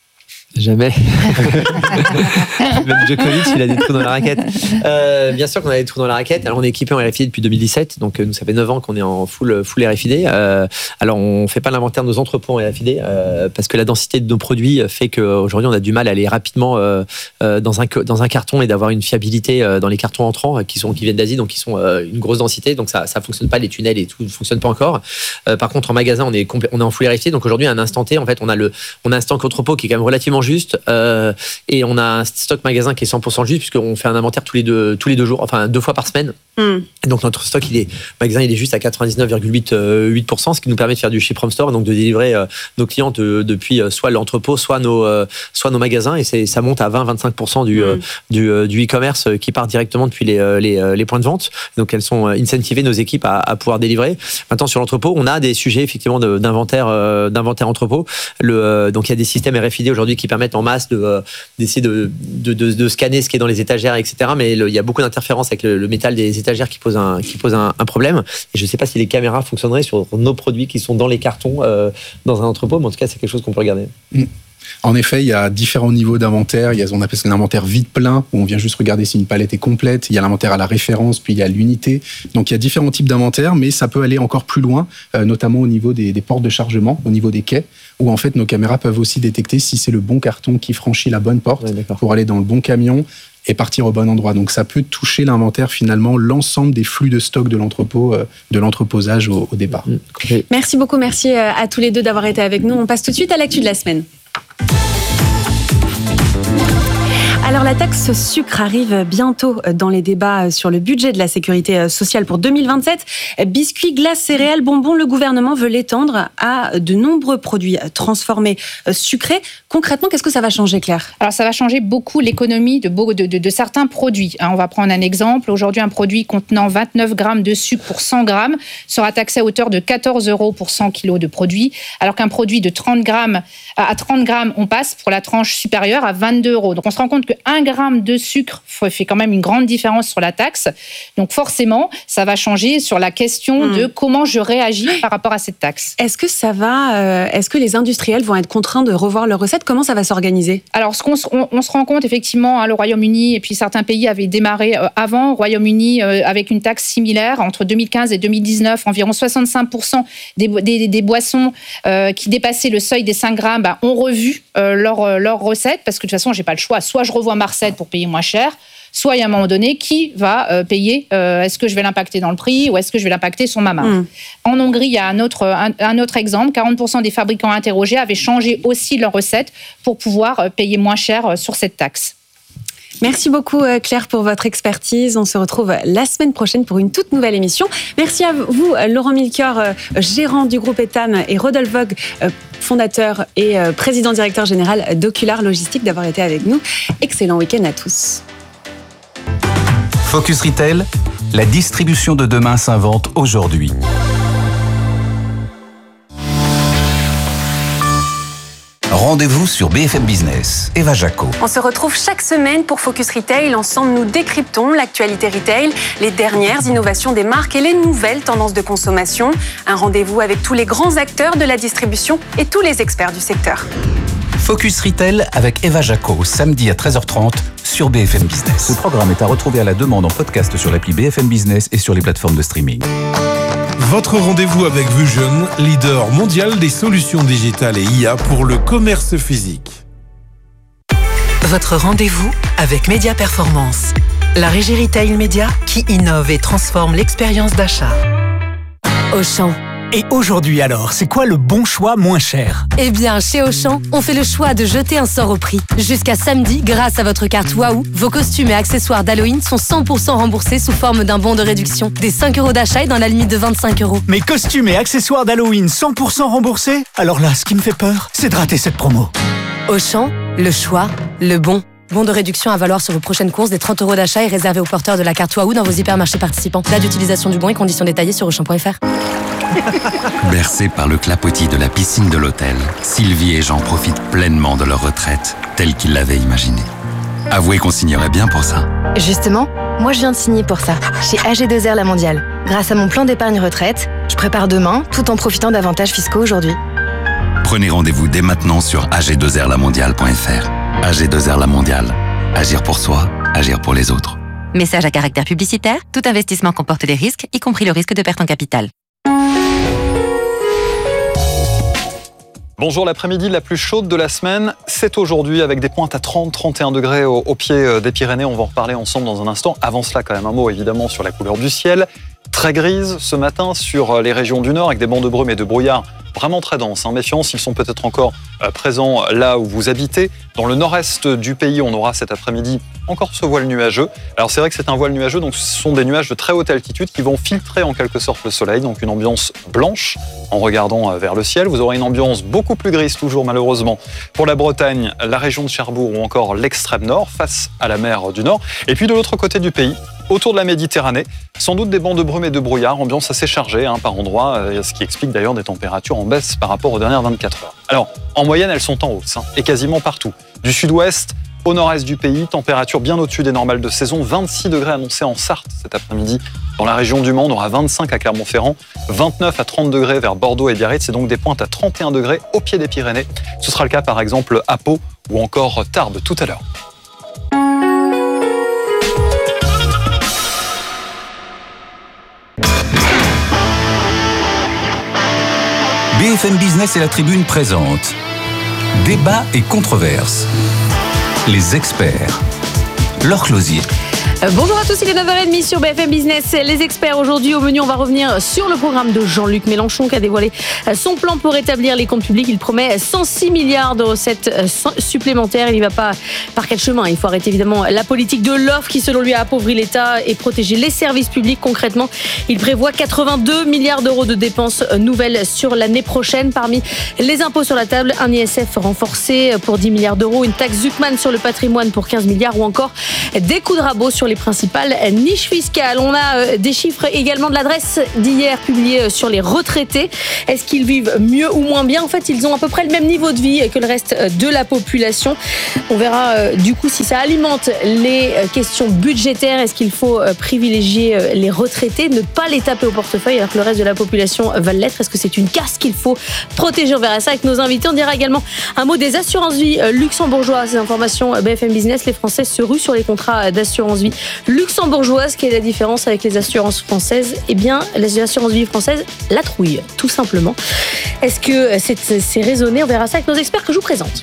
Jamais. Même Djokovic, il a des trous dans la raquette. Bien sûr qu'on a des trous dans la raquette. Alors, on est équipé en RFID depuis 2017. Donc, nous, ça fait 9 ans qu'on est en full RFID. Alors, on ne fait pas l'inventaire de nos entrepôts en RFID parce que la densité de nos produits fait qu'aujourd'hui, on a du mal à aller rapidement dans un carton et d'avoir une fiabilité dans les cartons entrants qui viennent d'Asie, donc qui sont une grosse densité. Donc, ça ne fonctionne pas. Les tunnels et tout ne fonctionnent pas encore. Par contre, en magasin, on est en full RFID. Donc, aujourd'hui, à un instant T, en fait, on a un stock entrepôt qui est quand même relativement juste et on a un stock magasin qui est 100% juste puisqu'on fait un inventaire tous les deux jours, enfin 2 fois par semaine. Et donc notre stock magasin il est juste à 99,8%, ce qui nous permet de faire du ship from store, donc de délivrer nos clients depuis soit l'entrepôt, soit nos magasins, et ça monte à 20-25% du e-commerce qui part directement depuis les points de vente. Donc elles sont incentivées, nos équipes, à pouvoir délivrer. Maintenant sur l'entrepôt, on a des sujets effectivement d'inventaire entrepôt. Donc il y a des systèmes RFID aujourd'hui qui permettent en masse d'essayer de scanner ce qui est dans les étagères, etc. Mais il y a beaucoup d'interférences avec le métal des étagères qui pose un problème. Et je ne sais pas si les caméras fonctionneraient sur nos produits qui sont dans les cartons dans un entrepôt, mais en tout cas, c'est quelque chose qu'on peut regarder. En effet, il y a différents niveaux d'inventaire. Il y a ce qu'on appelle l'inventaire vide-plein, où on vient juste regarder si une palette est complète. Il y a l'inventaire à la référence, puis il y a l'unité. Donc il y a différents types d'inventaire, mais ça peut aller encore plus loin, notamment au niveau des portes de chargement, au niveau des quais, où en fait nos caméras peuvent aussi détecter si c'est le bon carton qui franchit la bonne porte pour aller dans le bon camion et partir au bon endroit. Donc ça peut toucher l'inventaire, finalement, l'ensemble des flux de stock de l'entrepôt, de l'entreposage au départ. Merci beaucoup, merci à tous les deux d'avoir été avec nous. On passe tout de suite à l'actu de la semaine. Alors la taxe sucre arrive bientôt dans les débats sur le budget de la sécurité sociale pour 2027. Biscuits, glaces, céréales, bonbons, le gouvernement veut l'étendre à de nombreux produits transformés sucrés. Concrètement, qu'est-ce que ça va changer, Claire ? Alors ça va changer beaucoup l'économie de certains produits. On va prendre un exemple. Aujourd'hui, un produit contenant 29 grammes de sucre pour 100 grammes sera taxé à hauteur de 14 € pour 100 kilos de produit, alors qu'un produit de 30 grammes à 30 grammes, on passe pour la tranche supérieure à 22 €. Donc on se rend compte que 1 gramme de sucre fait quand même une grande différence sur la taxe. Donc forcément, ça va changer sur la question de comment je réagis par rapport à cette taxe. Est-ce que les industriels vont être contraints de revoir leurs recettes ? Comment ça va s'organiser ? Alors, on se rend compte effectivement, le Royaume-Uni et puis certains pays avaient démarré avant. Royaume-Uni avec une taxe similaire entre 2015 et 2019, environ 65% des boissons qui dépassaient le seuil des 5 grammes ont revu leurs recettes, parce que de toute façon, j'ai pas le choix. Soit je revois ma recette pour payer moins cher, soit il y a un moment donné, qui va payer ? Est-ce que je vais l'impacter dans le prix ou est-ce que je vais l'impacter sur ma marge ? En Hongrie, il y a un autre exemple. 40% des fabricants interrogés avaient changé aussi leurs recettes pour pouvoir payer moins cher sur cette taxe. Merci beaucoup Claire pour votre expertise. On se retrouve la semaine prochaine pour une toute nouvelle émission. Merci à vous Laurent Milker, gérant du groupe Etam, et Rodolphe Vogt, fondateur et président directeur général d'Ocular Logistique, d'avoir été avec nous. Excellent week-end à tous. Focus Retail, la distribution de demain s'invente aujourd'hui. Rendez-vous sur BFM Business. Eva Jaco. On se retrouve chaque semaine pour Focus Retail. Ensemble, nous décryptons l'actualité retail, les dernières innovations des marques et les nouvelles tendances de consommation. Un rendez-vous avec tous les grands acteurs de la distribution et tous les experts du secteur. Focus Retail avec Eva Jaco, samedi à 13h30 sur BFM Business. Ce programme est à retrouver à la demande en podcast sur l'appli BFM Business et sur les plateformes de streaming. Votre rendez-vous avec Vusion, leader mondial des solutions digitales et IA pour le commerce physique. Votre rendez-vous avec Média Performance, la régie retail média qui innove et transforme l'expérience d'achat. Auchan. Et aujourd'hui alors, c'est quoi le bon choix moins cher ? Eh bien, chez Auchan, on fait le choix de jeter un sort au prix. Jusqu'à samedi, grâce à votre carte Waouh, vos costumes et accessoires d'Halloween sont 100% remboursés sous forme d'un bon de réduction. Des 5 € d'achat et dans la limite de 25 €. Mes costumes et accessoires d'Halloween 100% remboursés ? Alors là, ce qui me fait peur, c'est de rater cette promo. Auchan, le choix, le bon. Bon de réduction à valoir sur vos prochaines courses. Des 30 € d'achat est réservé aux porteurs de la carte Waouh dans vos hypermarchés participants. Date d'utilisation du bon et conditions détaillées sur auchan.fr. Bercés par le clapotis de la piscine de l'hôtel, Sylvie et Jean profitent pleinement de leur retraite, telle qu'ils l'avaient imaginée. Avouez qu'on signerait bien pour ça. Justement, moi je viens de signer pour ça, chez AG2R La Mondiale. Grâce à mon plan d'épargne retraite, je prépare demain, tout en profitant d'avantages fiscaux aujourd'hui. Prenez rendez-vous dès maintenant sur ag2rlamondiale.fr. AG2R La Mondiale. Agir pour soi, agir pour les autres. Message à caractère publicitaire. Tout investissement comporte des risques, y compris le risque de perte en capital. Bonjour, l'après-midi la plus chaude de la semaine, c'est aujourd'hui avec des pointes à 30-31 degrés au pied des Pyrénées. On va en reparler ensemble dans un instant. Avant cela, quand même un mot évidemment sur la couleur du ciel. Très grise ce matin sur les régions du nord avec des bancs de brume et de brouillard vraiment très denses. Méfiance, ils sont peut-être encore présents là où vous habitez. Dans le nord-est du pays, on aura cet après-midi encore ce voile nuageux. Alors c'est vrai que c'est un voile nuageux, donc ce sont des nuages de très haute altitude qui vont filtrer en quelque sorte le soleil, donc une ambiance blanche en regardant vers le ciel. Vous aurez une ambiance beaucoup plus grise toujours malheureusement pour la Bretagne, la région de Cherbourg ou encore l'extrême nord face à la mer du Nord. Et puis de l'autre côté du pays, autour de la Méditerranée, sans doute des bancs de brume et de brouillard, ambiance assez chargée par endroits, ce qui explique d'ailleurs des températures en baisse par rapport aux dernières 24 heures. Alors, en moyenne, elles sont en hausse, et quasiment partout. Du sud-ouest Au nord-est du pays, température bien au-dessus des normales de saison, 26 degrés annoncés en Sarthe cet après-midi. Dans la région du Mans, on aura 25 à Clermont-Ferrand, 29 à 30 degrés vers Bordeaux et Biarritz, c'est donc des pointes à 31 degrés au pied des Pyrénées. Ce sera le cas par exemple à Pau ou encore Tarbes tout à l'heure. BFM Business et la Tribune présentent Débat et controverses. Les experts. Laure Closier. Bonjour à tous, il est 9h30 sur BFM Business. Les experts aujourd'hui au menu, on va revenir sur le programme de Jean-Luc Mélenchon qui a dévoilé son plan pour rétablir les comptes publics. Il promet 106 milliards de recettes supplémentaires. Il n'y va pas par quel chemin? Il faut arrêter évidemment la politique de l'offre qui selon lui a appauvri l'État et protégé les services publics. Concrètement, il prévoit 82 milliards d'euros de dépenses nouvelles sur l'année prochaine. Parmi les impôts sur la table, un ISF renforcé pour 10 milliards d'euros, une taxe Zuckman sur le patrimoine pour 15 milliards ou encore des coups de rabot sur les principales niches fiscales. On a des chiffres également de l'adresse d'hier publiés sur les retraités. Est-ce qu'ils vivent mieux ou moins bien? En fait, ils ont à peu près le même niveau de vie que le reste de la population. On verra du coup si ça alimente les questions budgétaires. Est-ce qu'il faut privilégier les retraités, ne pas les taper au portefeuille alors que le reste de la population va l'être? Est-ce que c'est une casse qu'il faut protéger? On verra ça avec nos invités. On dira également un mot des assurances-vie luxembourgeoises. Ces informations BFM Business, les Français se ruent sur les contrats d'assurance-vie luxembourgeoise. Quelle est la différence avec les assurances françaises? Eh bien, les assurances vie françaises la trouillent, tout simplement. Est-ce que c'est raisonné? On verra ça avec nos experts que je vous présente.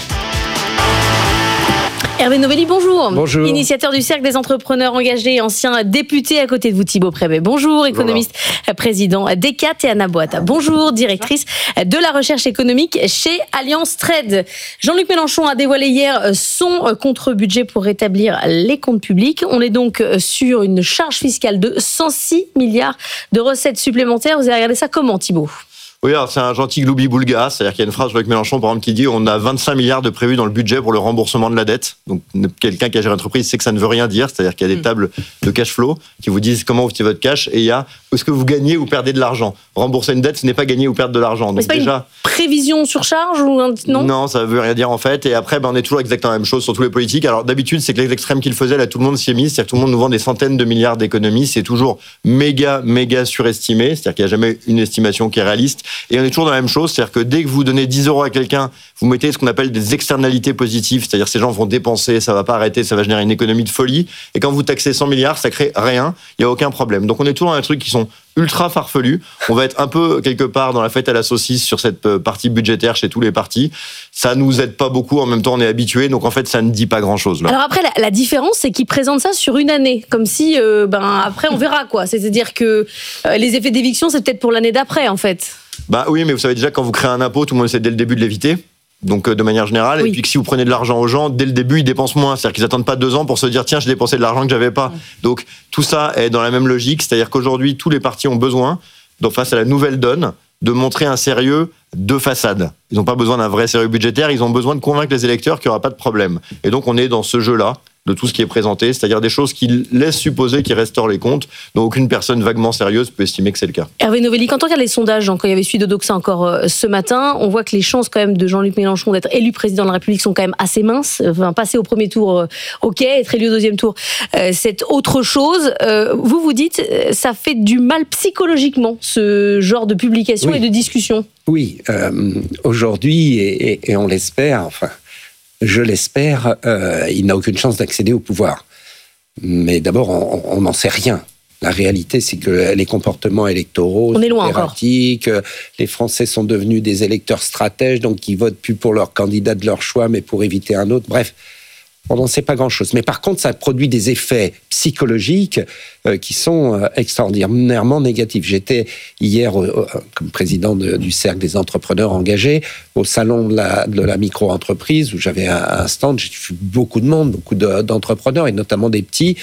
Hervé Novelli, bonjour. Bonjour. Initiateur du Cercle des entrepreneurs engagés, ancien député à côté de vous, Thibaut Prévet. Bonjour, économiste, président d'ECAT, et Anna Boata. Bonjour, directrice de la recherche économique chez Alliance Trade. Jean-Luc Mélenchon a dévoilé hier son contre-budget pour rétablir les comptes publics. On est donc sur une charge fiscale de 106 milliards de recettes supplémentaires. Vous avez regardé ça comment, Thibaut? Oui, alors c'est un gentil gloubi-boulga, c'est-à-dire qu'il y a une phrase avec Mélenchon, par exemple, qui dit on a 25 milliards de prévus dans le budget pour le remboursement de la dette. Donc quelqu'un qui a géré l'entreprise sait que ça ne veut rien dire, c'est-à-dire qu'il y a des tables de cash flow qui vous disent comment vous utilisez votre cash, et il y a est-ce que vous gagnez ou perdez de l'argent. Rembourser une dette, ce n'est pas gagner ou perdre de l'argent. Donc, c'est pas déjà une prévision sur charge ou non? Non, ça veut rien dire en fait. Et après, on est toujours exactement la même chose sur tous les politiques. Alors d'habitude, c'est que les extrêmes qu'il faisait, là, tout le monde s'y est mis. C'est-à-dire que tout le monde nous vend des centaines de milliards d'économies. C'est toujours méga surestimé. C'est-à-dire qu'il n'y a jamais une estimation qui est réaliste. Et on est toujours dans la même chose. C'est-à-dire que dès que vous donnez 10 euros à quelqu'un, vous mettez ce qu'on appelle des externalités positives. C'est-à-dire que ces gens vont dépenser, ça va pas arrêter, ça va générer une économie de folie. Et quand vous taxez 100 milliards, ça crée rien. Il n'y a aucun problème. Donc on est toujours dans des trucs qui sont ultra farfelu. On va être un peu quelque part dans la fête à la saucisse sur cette partie budgétaire chez tous les partis. Ça nous aide pas beaucoup. En même temps, on est habitué. Donc en fait, ça ne dit pas grand-chose. Là. Alors après, la différence, c'est qu'ils présentent ça sur une année, comme si après on verra quoi. C'est-à-dire que les effets d'éviction, c'est peut-être pour l'année d'après, en fait. Bah oui, mais vous savez déjà quand vous créez un impôt, tout le monde essaie dès le début de l'éviter. Donc de manière générale, oui. Et puis que si vous prenez de l'argent aux gens, dès le début, ils dépensent moins. C'est-à-dire qu'ils n'attendent pas 2 ans pour se dire tiens, j'ai dépensé de l'argent que j'avais pas. Donc tout ça est dans la même logique, c'est-à-dire qu'aujourd'hui, tous les partis ont besoin, face à la nouvelle donne, de montrer un sérieux de façade. Ils n'ont pas besoin d'un vrai sérieux budgétaire, ils ont besoin de convaincre les électeurs qu'il n'y aura pas de problème. Et donc on est dans ce jeu-là de tout ce qui est présenté, c'est-à-dire des choses qui laissent supposer qu'ils restaurent les comptes, dont aucune personne vaguement sérieuse peut estimer que c'est le cas. Hervé Novelli, quand on regarde les sondages, quand il y avait celui de Doxa encore ce matin, on voit que les chances quand même de Jean-Luc Mélenchon d'être élu président de la République sont quand même assez minces. Enfin, passer au premier tour, ok, être élu au deuxième tour, c'est autre chose. Vous dites, ça fait du mal psychologiquement, ce genre de publication et de discussion. Oui, aujourd'hui, et on l'espère, enfin... Je l'espère, il n'a aucune chance d'accéder au pouvoir. Mais d'abord, on n'en sait rien. La réalité, c'est que les comportements électoraux sont erratiques. Les Français sont devenus des électeurs stratèges, donc ils votent plus pour leur candidat de leur choix, mais pour éviter un autre. Bref, on n'en sait pas grand-chose. Mais par contre, ça produit des effets psychologiques qui sont extraordinairement négatifs. J'étais hier, comme président du Cercle des entrepreneurs engagés, au salon de la micro-entreprise, où j'avais un stand. J'ai vu beaucoup de monde, beaucoup d'entrepreneurs, et notamment des petits.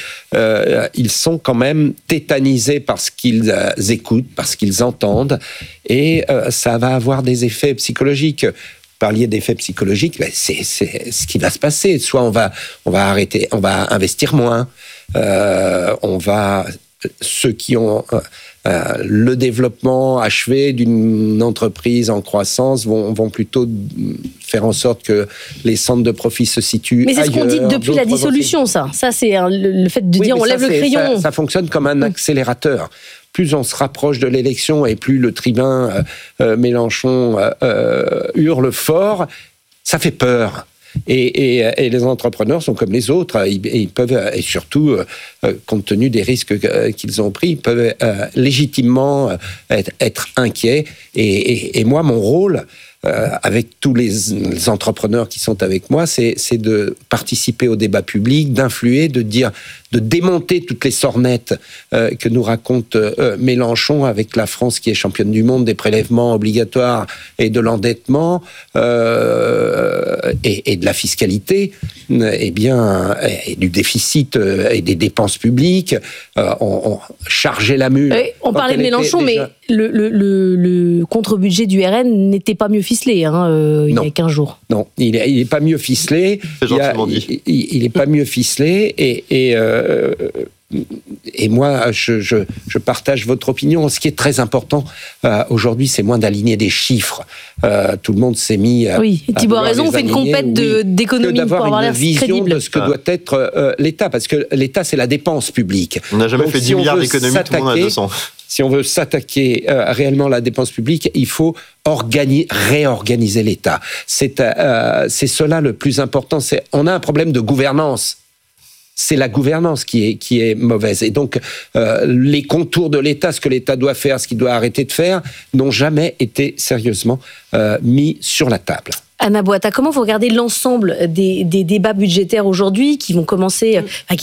Ils sont quand même tétanisés par ce qu'ils écoutent, par ce qu'ils entendent, et ça va avoir des effets psychologiques. Parliez d'effets psychologiques, c'est ce qui va se passer. Soit on va arrêter, on va investir moins, on va ceux qui ont le développement achevé d'une entreprise en croissance vont plutôt faire en sorte que les centres de profit se situent ailleurs. Mais c'est ce qu'on dit depuis la dissolution, ça. Ça, c'est le fait de dire on lève le crayon. Ça fonctionne comme un accélérateur. Plus on se rapproche de l'élection et plus le tribun Mélenchon hurle fort, ça fait peur. Et les entrepreneurs sont comme les autres, ils peuvent, et surtout, compte tenu des risques qu'ils ont pris, ils peuvent légitimement être inquiets. Et moi, mon rôle, avec tous les entrepreneurs qui sont avec moi, c'est de participer au débat public, d'influer, de démonter toutes les sornettes que nous raconte Mélenchon avec la France qui est championne du monde des prélèvements obligatoires et de l'endettement et de la fiscalité, et du déficit et des dépenses publiques. On chargeait la mule. On parlait de Mélenchon, mais le contre-budget du RN n'était pas mieux ficelé il y a 15 jours. Non, il n'est pas mieux ficelé. C'est gentiment dit. Il n'est pas mieux ficelé et moi, je partage votre opinion. Ce qui est très important aujourd'hui, c'est moins d'aligner des chiffres. Tout le monde s'est mis. Oui, Thibault a raison. On fait une compète d'économie pour avoir l'air crédible. D'avoir une vision de ce que doit être l'État, parce que l'État, c'est la dépense publique. On n'a jamais fait 10 milliards d'économies, tout le monde a 200. Si on veut s'attaquer réellement à la dépense publique, il faut réorganiser l'État. C'est cela le plus important. On a un problème de gouvernance. C'est la gouvernance qui est mauvaise. Et donc, les contours de l'État, ce que l'État doit faire, ce qu'il doit arrêter de faire, n'ont jamais été sérieusement mis sur la table. Anna Boata, comment vous regardez l'ensemble des débats budgétaires aujourd'hui qui ont commencé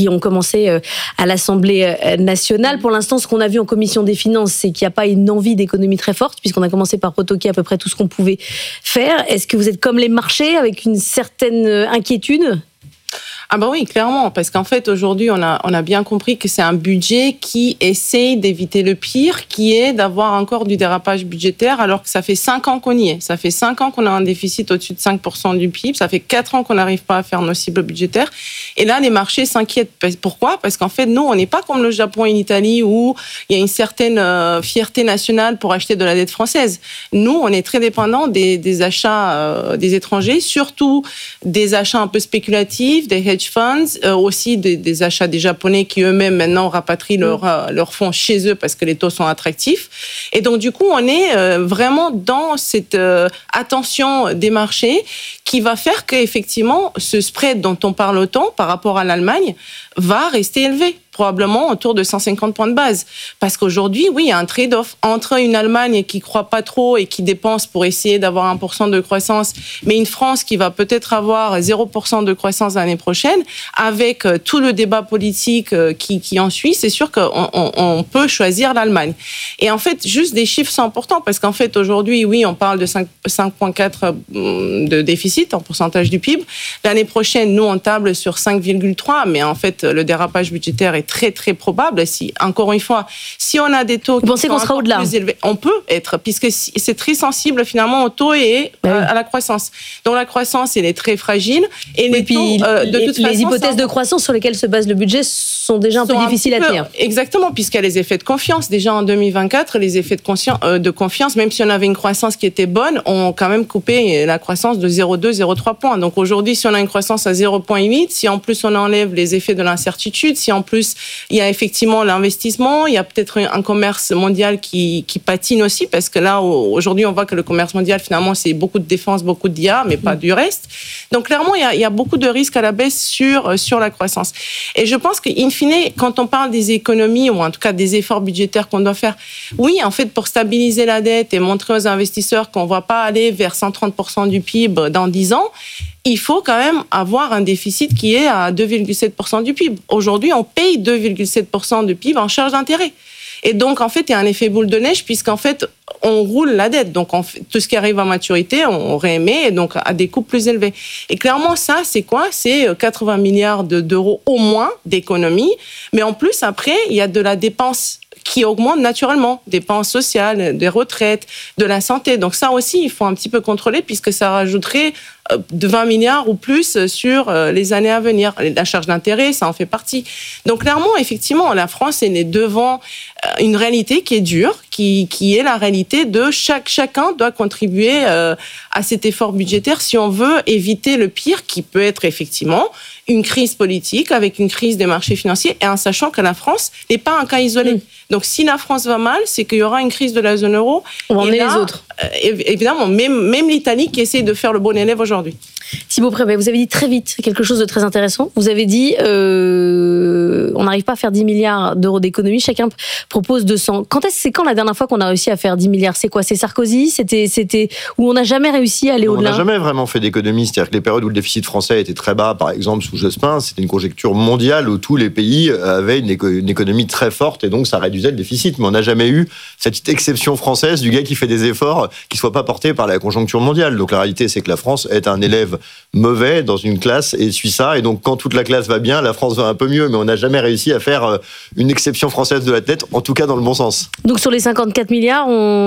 à l'Assemblée nationale? Pour l'instant, ce qu'on a vu en commission des finances, c'est qu'il n'y a pas une envie d'économie très forte, puisqu'on a commencé par retoquer à peu près tout ce qu'on pouvait faire. Est-ce que vous êtes comme les marchés, avec une certaine inquiétude? Ah ben oui, clairement, parce qu'en fait, aujourd'hui, on a bien compris que c'est un budget qui essaye d'éviter le pire, qui est d'avoir encore du dérapage budgétaire, alors que ça fait 5 ans qu'on y est. Ça fait 5 ans qu'on a un déficit au-dessus de 5% du PIB. Ça fait 4 ans qu'on n'arrive pas à faire nos cibles budgétaires. Et là, les marchés s'inquiètent. Pourquoi? Parce qu'en fait, nous, on n'est pas comme le Japon et l'Italie, où il y a une certaine fierté nationale pour acheter de la dette française. Nous, on est très dépendants des achats des étrangers, surtout des achats un peu spéculatifs, des hedge funds, aussi des achats des Japonais qui eux-mêmes maintenant rapatrient leurs fonds chez eux parce que les taux sont attractifs. Et donc du coup, on est vraiment dans cette attention des marchés qui va faire qu'effectivement, ce spread dont on parle autant par rapport à l'Allemagne va rester élevé, probablement autour de 150 points de base. Parce qu'aujourd'hui, oui, il y a un trade-off entre une Allemagne qui ne croit pas trop et qui dépense pour essayer d'avoir 1% de croissance, mais une France qui va peut-être avoir 0% de croissance l'année prochaine, avec tout le débat politique qui en suit, c'est sûr qu'on peut choisir l'Allemagne. Et en fait, juste des chiffres sont importants, parce qu'en fait, aujourd'hui, oui, on parle de 5,4 de déficit en pourcentage du PIB. L'année prochaine, nous, on table sur 5,3, mais en fait, le dérapage budgétaire est très, très probable. Encore une fois, si on a des taux qui sont encore plus élevés, on peut être, puisque c'est très sensible finalement au taux et à la croissance. Donc la croissance, elle est très fragile. Et les taux, de toute façon, les hypothèses de croissance sur lesquelles se base le budget sont déjà un peu difficiles à tenir. Exactement, puisqu'il y a les effets de confiance. Déjà en 2024, les effets de confiance, même si on avait une croissance qui était bonne, ont quand même coupé la croissance de 0,2, 0,3 points. Donc aujourd'hui, si on a une croissance à 0,8, si en plus on enlève les effets de l'incertitude, si en plus il y a effectivement l'investissement, il y a peut-être un commerce mondial qui patine aussi, parce que là, aujourd'hui, on voit que le commerce mondial, finalement, c'est beaucoup de défense, beaucoup d'IA, mais pas du reste. Donc clairement, il y a beaucoup de risques à la baisse sur la croissance. Et je pense qu'in fine, quand on parle des économies, ou en tout cas des efforts budgétaires qu'on doit faire, oui, en fait, pour stabiliser la dette et montrer aux investisseurs qu'on ne va pas aller vers 130% du PIB dans 10 ans, il faut quand même avoir un déficit qui est à 2,7% du PIB. Aujourd'hui, on paye 2,7% du PIB en charge d'intérêt. Et donc, en fait, il y a un effet boule de neige, puisqu'en fait, on roule la dette. Donc, tout ce qui arrive à maturité, on réémet, et donc à des coûts plus élevés. Et clairement, ça, c'est quoi? C'est 80 milliards d'euros au moins d'économies. Mais en plus, après, il y a de la dépense qui augmentent naturellement, dépenses sociales, des retraites, de la santé. Donc ça aussi, il faut un petit peu contrôler puisque ça rajouterait de 20 milliards ou plus sur les années à venir. La charge d'intérêt, ça en fait partie. Donc clairement, effectivement, la France est devant une réalité qui est dure, qui est la réalité de chacun doit contribuer à cet effort budgétaire si on veut éviter le pire qui peut être effectivement une crise politique avec une crise des marchés financiers et en sachant que la France n'est pas un cas isolé. Donc si la France va mal, c'est qu'il y aura une crise de la zone euro. On va emmener les autres. Évidemment, même l'Italie qui essaie de faire le bon élève aujourd'hui. Thibaut Prévet, vous avez dit très vite quelque chose de très intéressant. Vous avez dit on n'arrive pas à faire 10 milliards d'euros d'économie, chacun propose 200. C'est quand la dernière fois qu'on a réussi à faire 10 milliards ? C'est quoi ? C'est Sarkozy ? C'était où on n'a jamais réussi à aller au-delà ? On n'a jamais vraiment fait d'économie. C'est-à-dire que les périodes où le déficit français était très bas, par exemple sous Jospin, c'était une conjoncture mondiale où tous les pays avaient une économie très forte et donc ça réduisait le déficit. Mais on n'a jamais eu cette exception française du gars qui fait des efforts qui ne soient pas portés par la conjoncture mondiale. Donc la réalité, c'est que la France est un élève mauvais dans une classe et suit ça. Et donc quand toute la classe va bien, la France va un peu mieux. Mais on n'a jamais réussi à faire une exception française de l'athlète, en tout cas dans le bon sens. Donc sur les 54 milliards,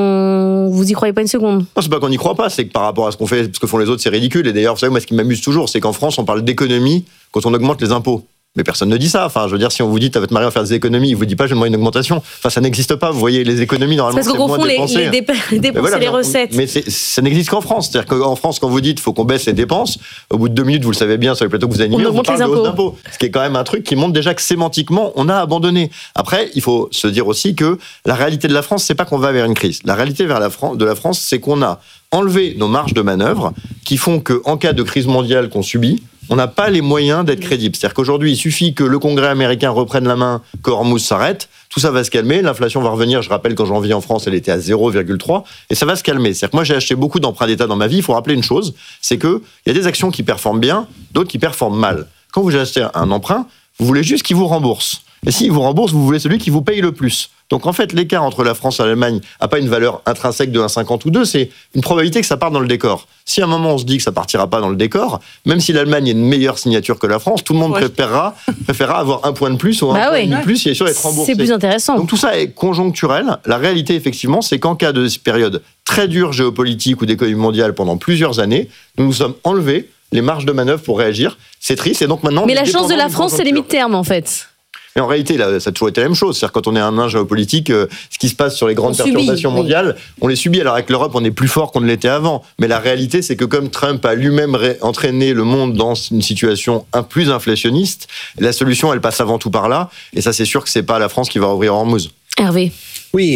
vous y croyez pas une seconde ? Non, c'est pas qu'on n'y croit pas, c'est que par rapport à ce qu'on fait, ce que font les autres, c'est ridicule. Et d'ailleurs, vous savez, moi, ce qui m'amuse toujours, c'est qu'en France, on parle d'économie quand on augmente les impôts. Mais personne ne dit ça. Enfin, je veux dire, si on vous dit, à votre mari, on va faire des économies, il vous dit pas, j'aimerais une augmentation. Enfin, ça n'existe pas. Vous voyez, les économies, normalement, c'est parce qu'on confond les dépenses et les recettes. Mais ça n'existe qu'en France. C'est-à-dire qu'en France, quand vous dites, faut qu'on baisse les dépenses, au bout de 2 minutes, vous le savez bien, sur les plateaux que vous animez, on parle de hausse d'impôts. Ce qui est quand même un truc qui montre déjà que sémantiquement, on a abandonné. Après, il faut se dire aussi que la réalité de la France, c'est pas qu'on va vers une crise. La réalité de la France, c'est qu'on a enlevé nos marges de manœuvre qui font qu'en cas de crise mondiale qu'on subit, on n'a pas les moyens d'être crédible. C'est-à-dire qu'aujourd'hui, il suffit que le Congrès américain reprenne la main, que Hormuz s'arrête, tout ça va se calmer, l'inflation va revenir. Je rappelle qu'en janvier en France, elle était à 0,3, et ça va se calmer. C'est-à-dire que moi, j'ai acheté beaucoup d'emprunts d'État dans ma vie. Il faut rappeler une chose, c'est qu'il y a des actions qui performent bien, d'autres qui performent mal. Quand vous achetez un emprunt, vous voulez juste qu'il vous rembourse. Et s'il vous rembourse, vous voulez celui qui vous paye le plus. Donc en fait, l'écart entre la France et l'Allemagne n'a pas une valeur intrinsèque de 1,50 ou 2, c'est une probabilité que ça parte dans le décor. Si à un moment on se dit que ça partira pas dans le décor, même si l'Allemagne a une meilleure signature que la France, tout le monde préférera avoir un point de plus ou un point de plus, il est sûr d'être remboursé. C'est plus intéressant. Donc tout ça est conjoncturel. La réalité, effectivement, c'est qu'en cas de période très dure géopolitique ou d'économie mondiale pendant plusieurs années, nous nous sommes enlevés les marges de manœuvre pour réagir. C'est triste et donc maintenant... Mais la chance de la France, c'est les mi-termes en fait. Mais en réalité, là, ça a toujours été la même chose. C'est-à-dire, quand on est un nain géopolitique, ce qui se passe sur les grandes perturbations mondiales, on les subit. Alors, avec l'Europe, on est plus fort qu'on ne l'était avant. Mais la réalité, c'est que comme Trump a lui-même entraîné le monde dans une situation plus inflationniste, la solution, elle passe avant tout par là. Et ça, c'est sûr que c'est pas la France qui va ouvrir Hormuz. Hervé. Oui,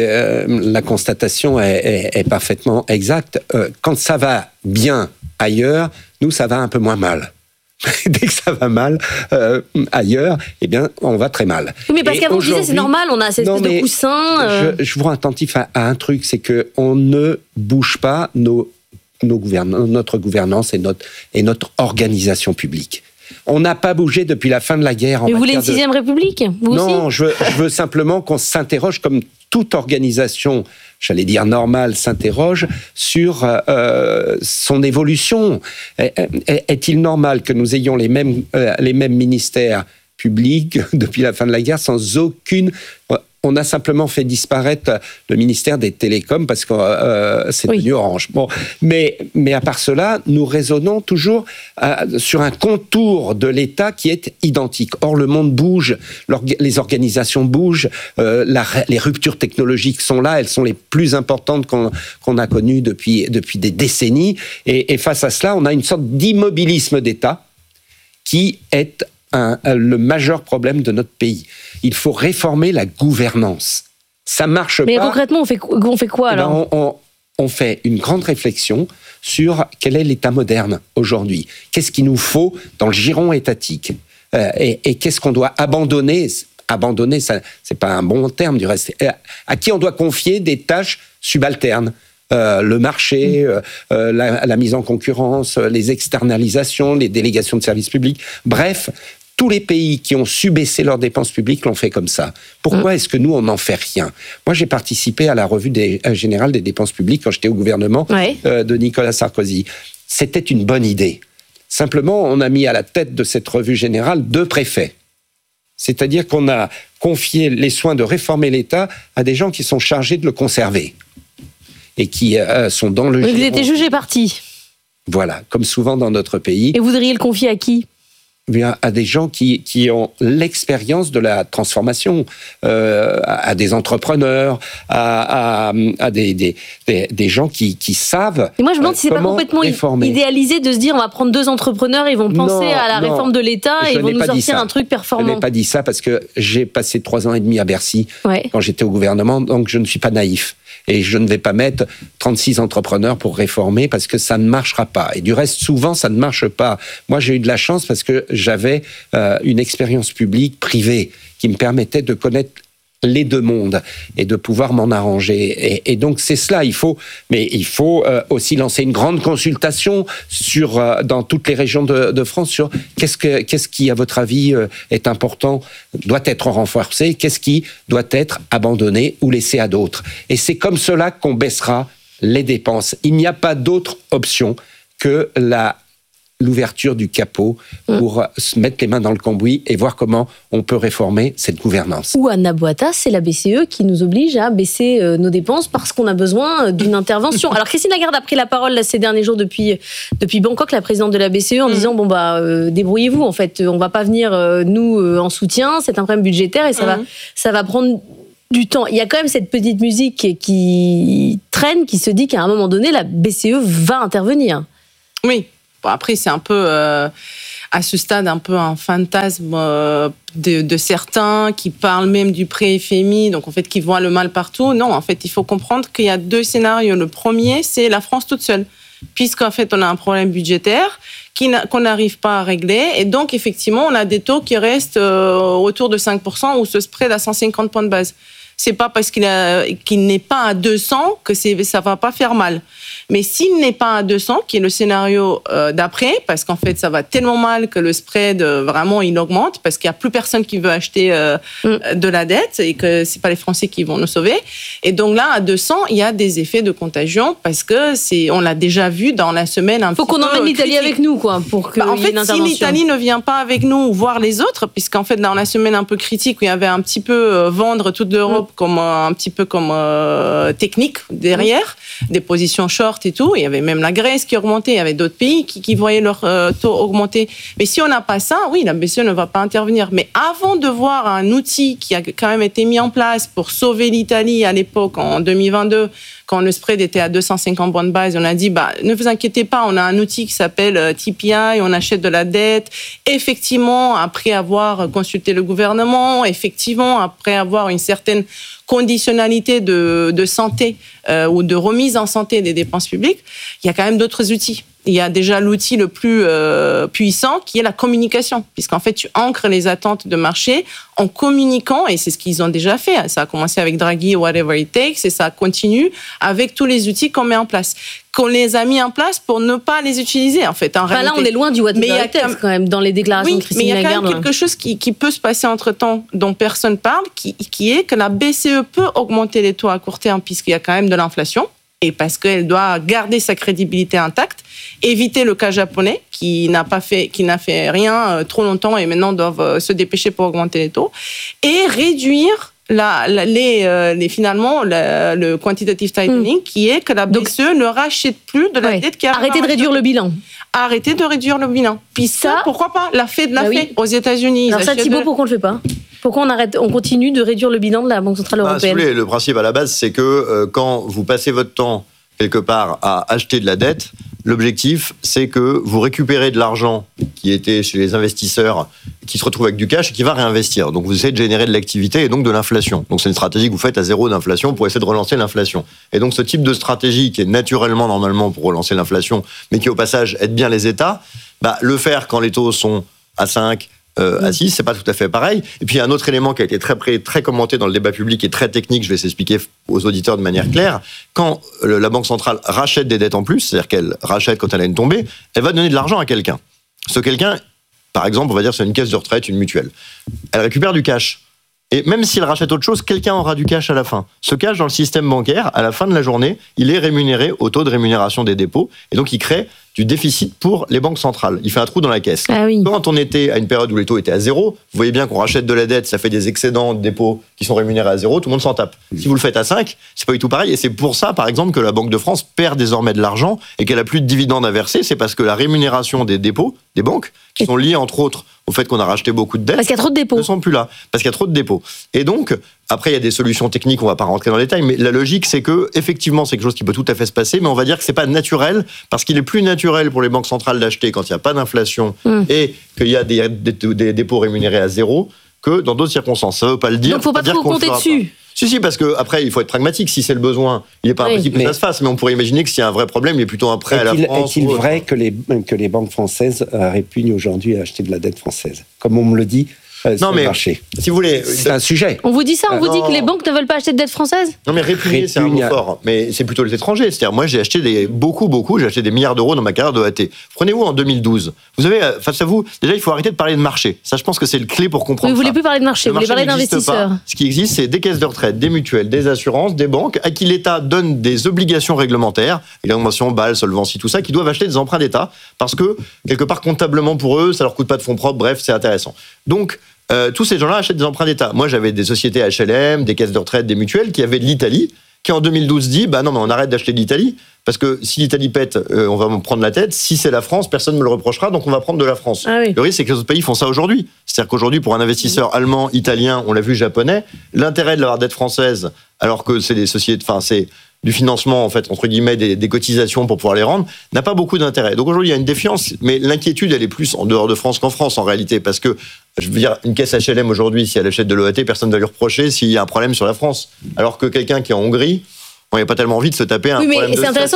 la constatation est parfaitement exacte. Quand ça va bien ailleurs, nous, ça va un peu moins mal. Dès que ça va mal ailleurs, eh bien, on va très mal. Oui, mais parce qu'avant, je disais, c'est normal, on a cette espèce de coussin. Je vous rends attentif à un truc, c'est qu'on ne bouge pas notre gouvernance et notre organisation publique. On n'a pas bougé depuis la fin de la guerre. Mais vous voulez une 6e République, vous aussi ? Non, je veux simplement qu'on s'interroge, comme toute organisation, j'allais dire normale, s'interroge sur son évolution. Est-il normal que nous ayons les mêmes ministères publics depuis la fin de la guerre sans aucune... On a simplement fait disparaître le ministère des Télécoms parce que c'est devenu Orange. Bon, mais à part cela, nous raisonnons toujours sur un contour de l'État qui est identique. Or, le monde bouge, les organisations bougent, les ruptures technologiques sont là, elles sont les plus importantes qu'on a connues depuis des décennies. Et face à cela, on a une sorte d'immobilisme d'État qui est le majeur problème de notre pays. Il faut réformer la gouvernance. Ça marche pas. Mais concrètement, on fait quoi alors ? On fait une grande réflexion sur quel est l'État moderne aujourd'hui. Qu'est-ce qu'il nous faut dans le giron étatique et qu'est-ce qu'on doit abandonner ? Abandonner, ça, c'est pas un bon terme du reste. À qui on doit confier des tâches subalternes ? Le marché, la mise en concurrence, les externalisations, les délégations de services publics. Bref, tous les pays qui ont su baisser leurs dépenses publiques l'ont fait comme ça. Pourquoi est-ce que nous, on n'en fait rien ? Moi, j'ai participé à la revue générale des dépenses publiques quand j'étais au gouvernement de Nicolas Sarkozy. C'était une bonne idée. Simplement, on a mis à la tête de cette revue générale 2 préfets. C'est-à-dire qu'on a confié les soins de réformer l'État à des gens qui sont chargés de le conserver et qui sont dans le... Vous avez été jugé parti. Voilà, comme souvent dans notre pays. Et vous voudriez le confier à qui ? Bien, à des gens qui ont l'expérience de la transformation, à des entrepreneurs, à des gens qui savent. Et moi, je me demande si c'est pas complètement idéalisé de se dire on va prendre 2 entrepreneurs, ils vont penser à la réforme de l'État et ils vont nous sortir un truc performant. Je n'ai pas dit ça parce que j'ai passé 3 ans et demi à Bercy quand j'étais au gouvernement, donc je ne suis pas naïf. Et je ne vais pas mettre 36 entrepreneurs pour réformer parce que ça ne marchera pas. Et du reste, souvent, ça ne marche pas. Moi, j'ai eu de la chance parce que j'avais une expérience publique, privée, qui me permettait de connaître les 2 mondes et de pouvoir m'en arranger. Et donc, c'est cela. Il faut aussi lancer une grande consultation dans toutes les régions de France sur qu'est-ce qui, à votre avis, est important, doit être renforcé, qu'est-ce qui doit être abandonné ou laissé à d'autres. Et c'est comme cela qu'on baissera les dépenses. Il n'y a pas d'autre option que l'ouverture du capot pour se mettre les mains dans le cambouis et voir comment on peut réformer cette gouvernance. Ou Anna Boata, c'est la BCE qui nous oblige à baisser nos dépenses parce qu'on a besoin d'une intervention. Alors Christine Lagarde a pris la parole là, ces derniers jours depuis Bangkok, la présidente de la BCE, en disant débrouillez-vous, en fait, on va pas venir nous en soutien, c'est un problème budgétaire et ça va prendre du temps. Il y a quand même cette petite musique qui traîne, qui se dit qu'à un moment donné, la BCE va intervenir. Oui. Bon, après, c'est un peu, à ce stade, un peu un fantasme de certains qui parlent même du pré-FMI, donc en fait, qui voient le mal partout. Non, en fait, il faut comprendre qu'il y a 2 scénarios. Le premier, c'est la France toute seule, puisqu'en fait, on a un problème budgétaire qu'on n'arrive pas à régler. Et donc, effectivement, on a des taux qui restent autour de 5% ou se spread à 150 points de base. C'est pas parce qu'il n'est pas à 200 que ça va pas faire mal. Mais s'il n'est pas à 200, qui est le scénario d'après, parce qu'en fait, ça va tellement mal que le spread, vraiment, il augmente, parce qu'il n'y a plus personne qui veut acheter de la dette et que c'est pas les Français qui vont nous sauver. Et donc là, à 200, il y a des effets de contagion parce que on l'a déjà vu dans la semaine un petit peu. Faut qu'on emmène l'Italie avec nous, quoi, pour que en y ait une fait, si intervention. l'Italie ne vient pas avec nous voir les autres, puisqu'en fait, dans la semaine un peu critique où il y avait un petit peu vendre toute l'Europe comme un petit peu comme technique derrière, des positions short et tout. Il y avait même la Grèce qui augmentait, il y avait d'autres pays qui voyaient leur taux augmenter. Mais si on n'a pas ça, oui, la BCE ne va pas intervenir. Mais avant de voir un outil qui a quand même été mis en place pour sauver l'Italie à l'époque, en 2022, quand le spread était à 250 points de base, on a dit, ne vous inquiétez pas, on a un outil qui s'appelle TPI, on achète de la dette. Effectivement, après avoir consulté le gouvernement, effectivement, après avoir une certaine conditionnalité de santé ou de remise en santé des dépenses publiques, il y a quand même d'autres outils. Il y a déjà l'outil le plus puissant qui est la communication, puisqu'en fait, tu ancres les attentes de marché en communiquant, et c'est ce qu'ils ont déjà fait. Ça a commencé avec Draghi, whatever it takes, et ça continue avec tous les outils qu'on met en place. Qu'on les a mis en place pour ne pas les utiliser, en fait. Là, on est loin du whatever it takes, quand même, dans les déclarations de Christine Lagarde. Mais il y a quand même quelque chose qui peut se passer entre-temps, dont personne parle, qui est que la BCE peut augmenter les taux à court terme, puisqu'il y a quand même de l'inflation, et parce qu'elle doit garder sa crédibilité intacte, éviter le cas japonais qui n'a fait rien trop longtemps et maintenant doivent se dépêcher pour augmenter les taux, et réduire finalement le quantitative tightening, qui est que la BCE ne rachète plus de la dette qui a... Arrêtez de réduire le bilan. Arrêtez de réduire le bilan. Puis ça, pourquoi pas? La Fed l'a fait aux États-Unis. Alors ça, Thibaut, pourquoi on le fait pas? Pourquoi on continue de réduire le bilan de la Banque Centrale Européenne? Le principe à la base, c'est que quand vous passez votre temps quelque part à acheter de la dette, l'objectif, c'est que vous récupérez de l'argent qui était chez les investisseurs, qui se retrouve avec du cash et qui va réinvestir. Donc vous essayez de générer de l'activité et donc de l'inflation. Donc c'est une stratégie que vous faites à 0 d'inflation pour essayer de relancer l'inflation. Et donc ce type de stratégie qui est naturellement, normalement, pour relancer l'inflation, mais qui au passage aide bien les États, le faire quand les taux sont à 5, à 6, c'est pas tout à fait pareil. Et puis, il y a un autre élément qui a été très commenté dans le débat public et très technique, je vais s'expliquer aux auditeurs de manière claire. Quand la Banque centrale rachète des dettes en plus, c'est-à-dire qu'elle rachète quand elle a une tombée, elle va donner de l'argent à quelqu'un. Ce quelqu'un, par exemple, on va dire c'est une caisse de retraite, une mutuelle. Elle récupère du cash. Et même si elle rachète autre chose, quelqu'un aura du cash à la fin. Ce cash dans le système bancaire, à la fin de la journée, il est rémunéré au taux de rémunération des dépôts. Et donc, il crée du déficit pour les banques centrales. Il fait un trou dans la caisse. Ah oui. Quand on était à une période où les taux étaient à zéro, vous voyez bien qu'on rachète de la dette, ça fait des excédents de dépôts qui sont rémunérés à zéro, tout le monde s'en tape. Si vous le faites à 5, c'est pas du tout pareil. Et c'est pour ça, par exemple, que la Banque de France perd désormais de l'argent et qu'elle a plus de dividendes à verser. C'est parce que la rémunération des dépôts, des banques, qui sont liées entre autres au fait qu'on a racheté beaucoup de dettes, Parce qu'il y a trop de dépôts. ne sont plus là. Parce qu'il y a trop de dépôts. Et donc, après, il y a des solutions techniques, on va pas rentrer dans les détails, mais la logique, c'est que, effectivement, c'est quelque chose qui peut tout à fait se passer, mais on va dire que c'est pas naturel, parce qu'il est plus naturel pour les banques centrales d'acheter quand il n'y a pas d'inflation et qu'il y a des dépôts rémunérés à zéro, que dans d'autres circonstances. Ça veut pas le dire. Donc, faut pas trop compter dessus. Si, parce que après, il faut être pragmatique. Si c'est le besoin, il n'est pas impossible que ça se fasse, mais on pourrait imaginer que s'il y a un vrai problème, il y a plutôt un prêt à la France. Est-il vrai que les banques françaises répugnent aujourd'hui à acheter de la dette française, comme on me le dit sur le marché? Si vous voulez, c'est un sujet. On vous dit ça, on vous dit que les banques ne veulent pas acheter de dette française? Non, mais répugner, c'est un mot fort. Mais c'est plutôt les étrangers. C'est-à-dire, moi, j'ai acheté beaucoup, j'ai acheté des milliards d'euros dans ma carrière de AT. Prenez-vous en 2012. Vous avez, face à vous, déjà, il faut arrêter de parler de marché. Ça, je pense que c'est le clé pour comprendre. Vous ne voulez plus parler de marché, vous voulez parler n'existe d'investisseurs. pas. Ce qui existe, c'est des caisses de retraite, des mutuelles, des assurances, des banques, à qui l'État donne des obligations réglementaires, les conventions BAL, Solvency, tout ça, qui doivent acheter des emprunts d'État, parce que, quelque part, comptablement pour eux, ça leur coûte pas de fonds propres, bref, c'est intéressant. Donc, tous ces gens-là achètent des emprunts d'État. Moi, j'avais des sociétés HLM, des caisses de retraite, des mutuelles qui avaient de l'Italie, qui en 2012 dit non, mais on arrête d'acheter de l'Italie, parce que si l'Italie pète, on va me prendre la tête. Si c'est la France, personne ne me le reprochera, donc on va prendre de la France. Ah oui. Le risque, c'est que les autres pays font ça aujourd'hui. C'est-à-dire qu'aujourd'hui, pour un investisseur allemand, italien, on l'a vu, japonais, l'intérêt de l'avoir dette française, alors que c'est des sociétés, c'est du financement, en fait, entre guillemets, des cotisations pour pouvoir les rendre, n'a pas beaucoup d'intérêt. Donc aujourd'hui, il y a une défiance, mais l'inquiétude, elle est plus en dehors de France qu'en France, en réalité, parce que, je veux dire, une caisse HLM aujourd'hui, si elle achète de l'OAT, personne ne va lui reprocher s'il y a un problème sur la France. Alors que quelqu'un qui est en Hongrie, il n'y a pas tellement envie de se taper un problème de stress.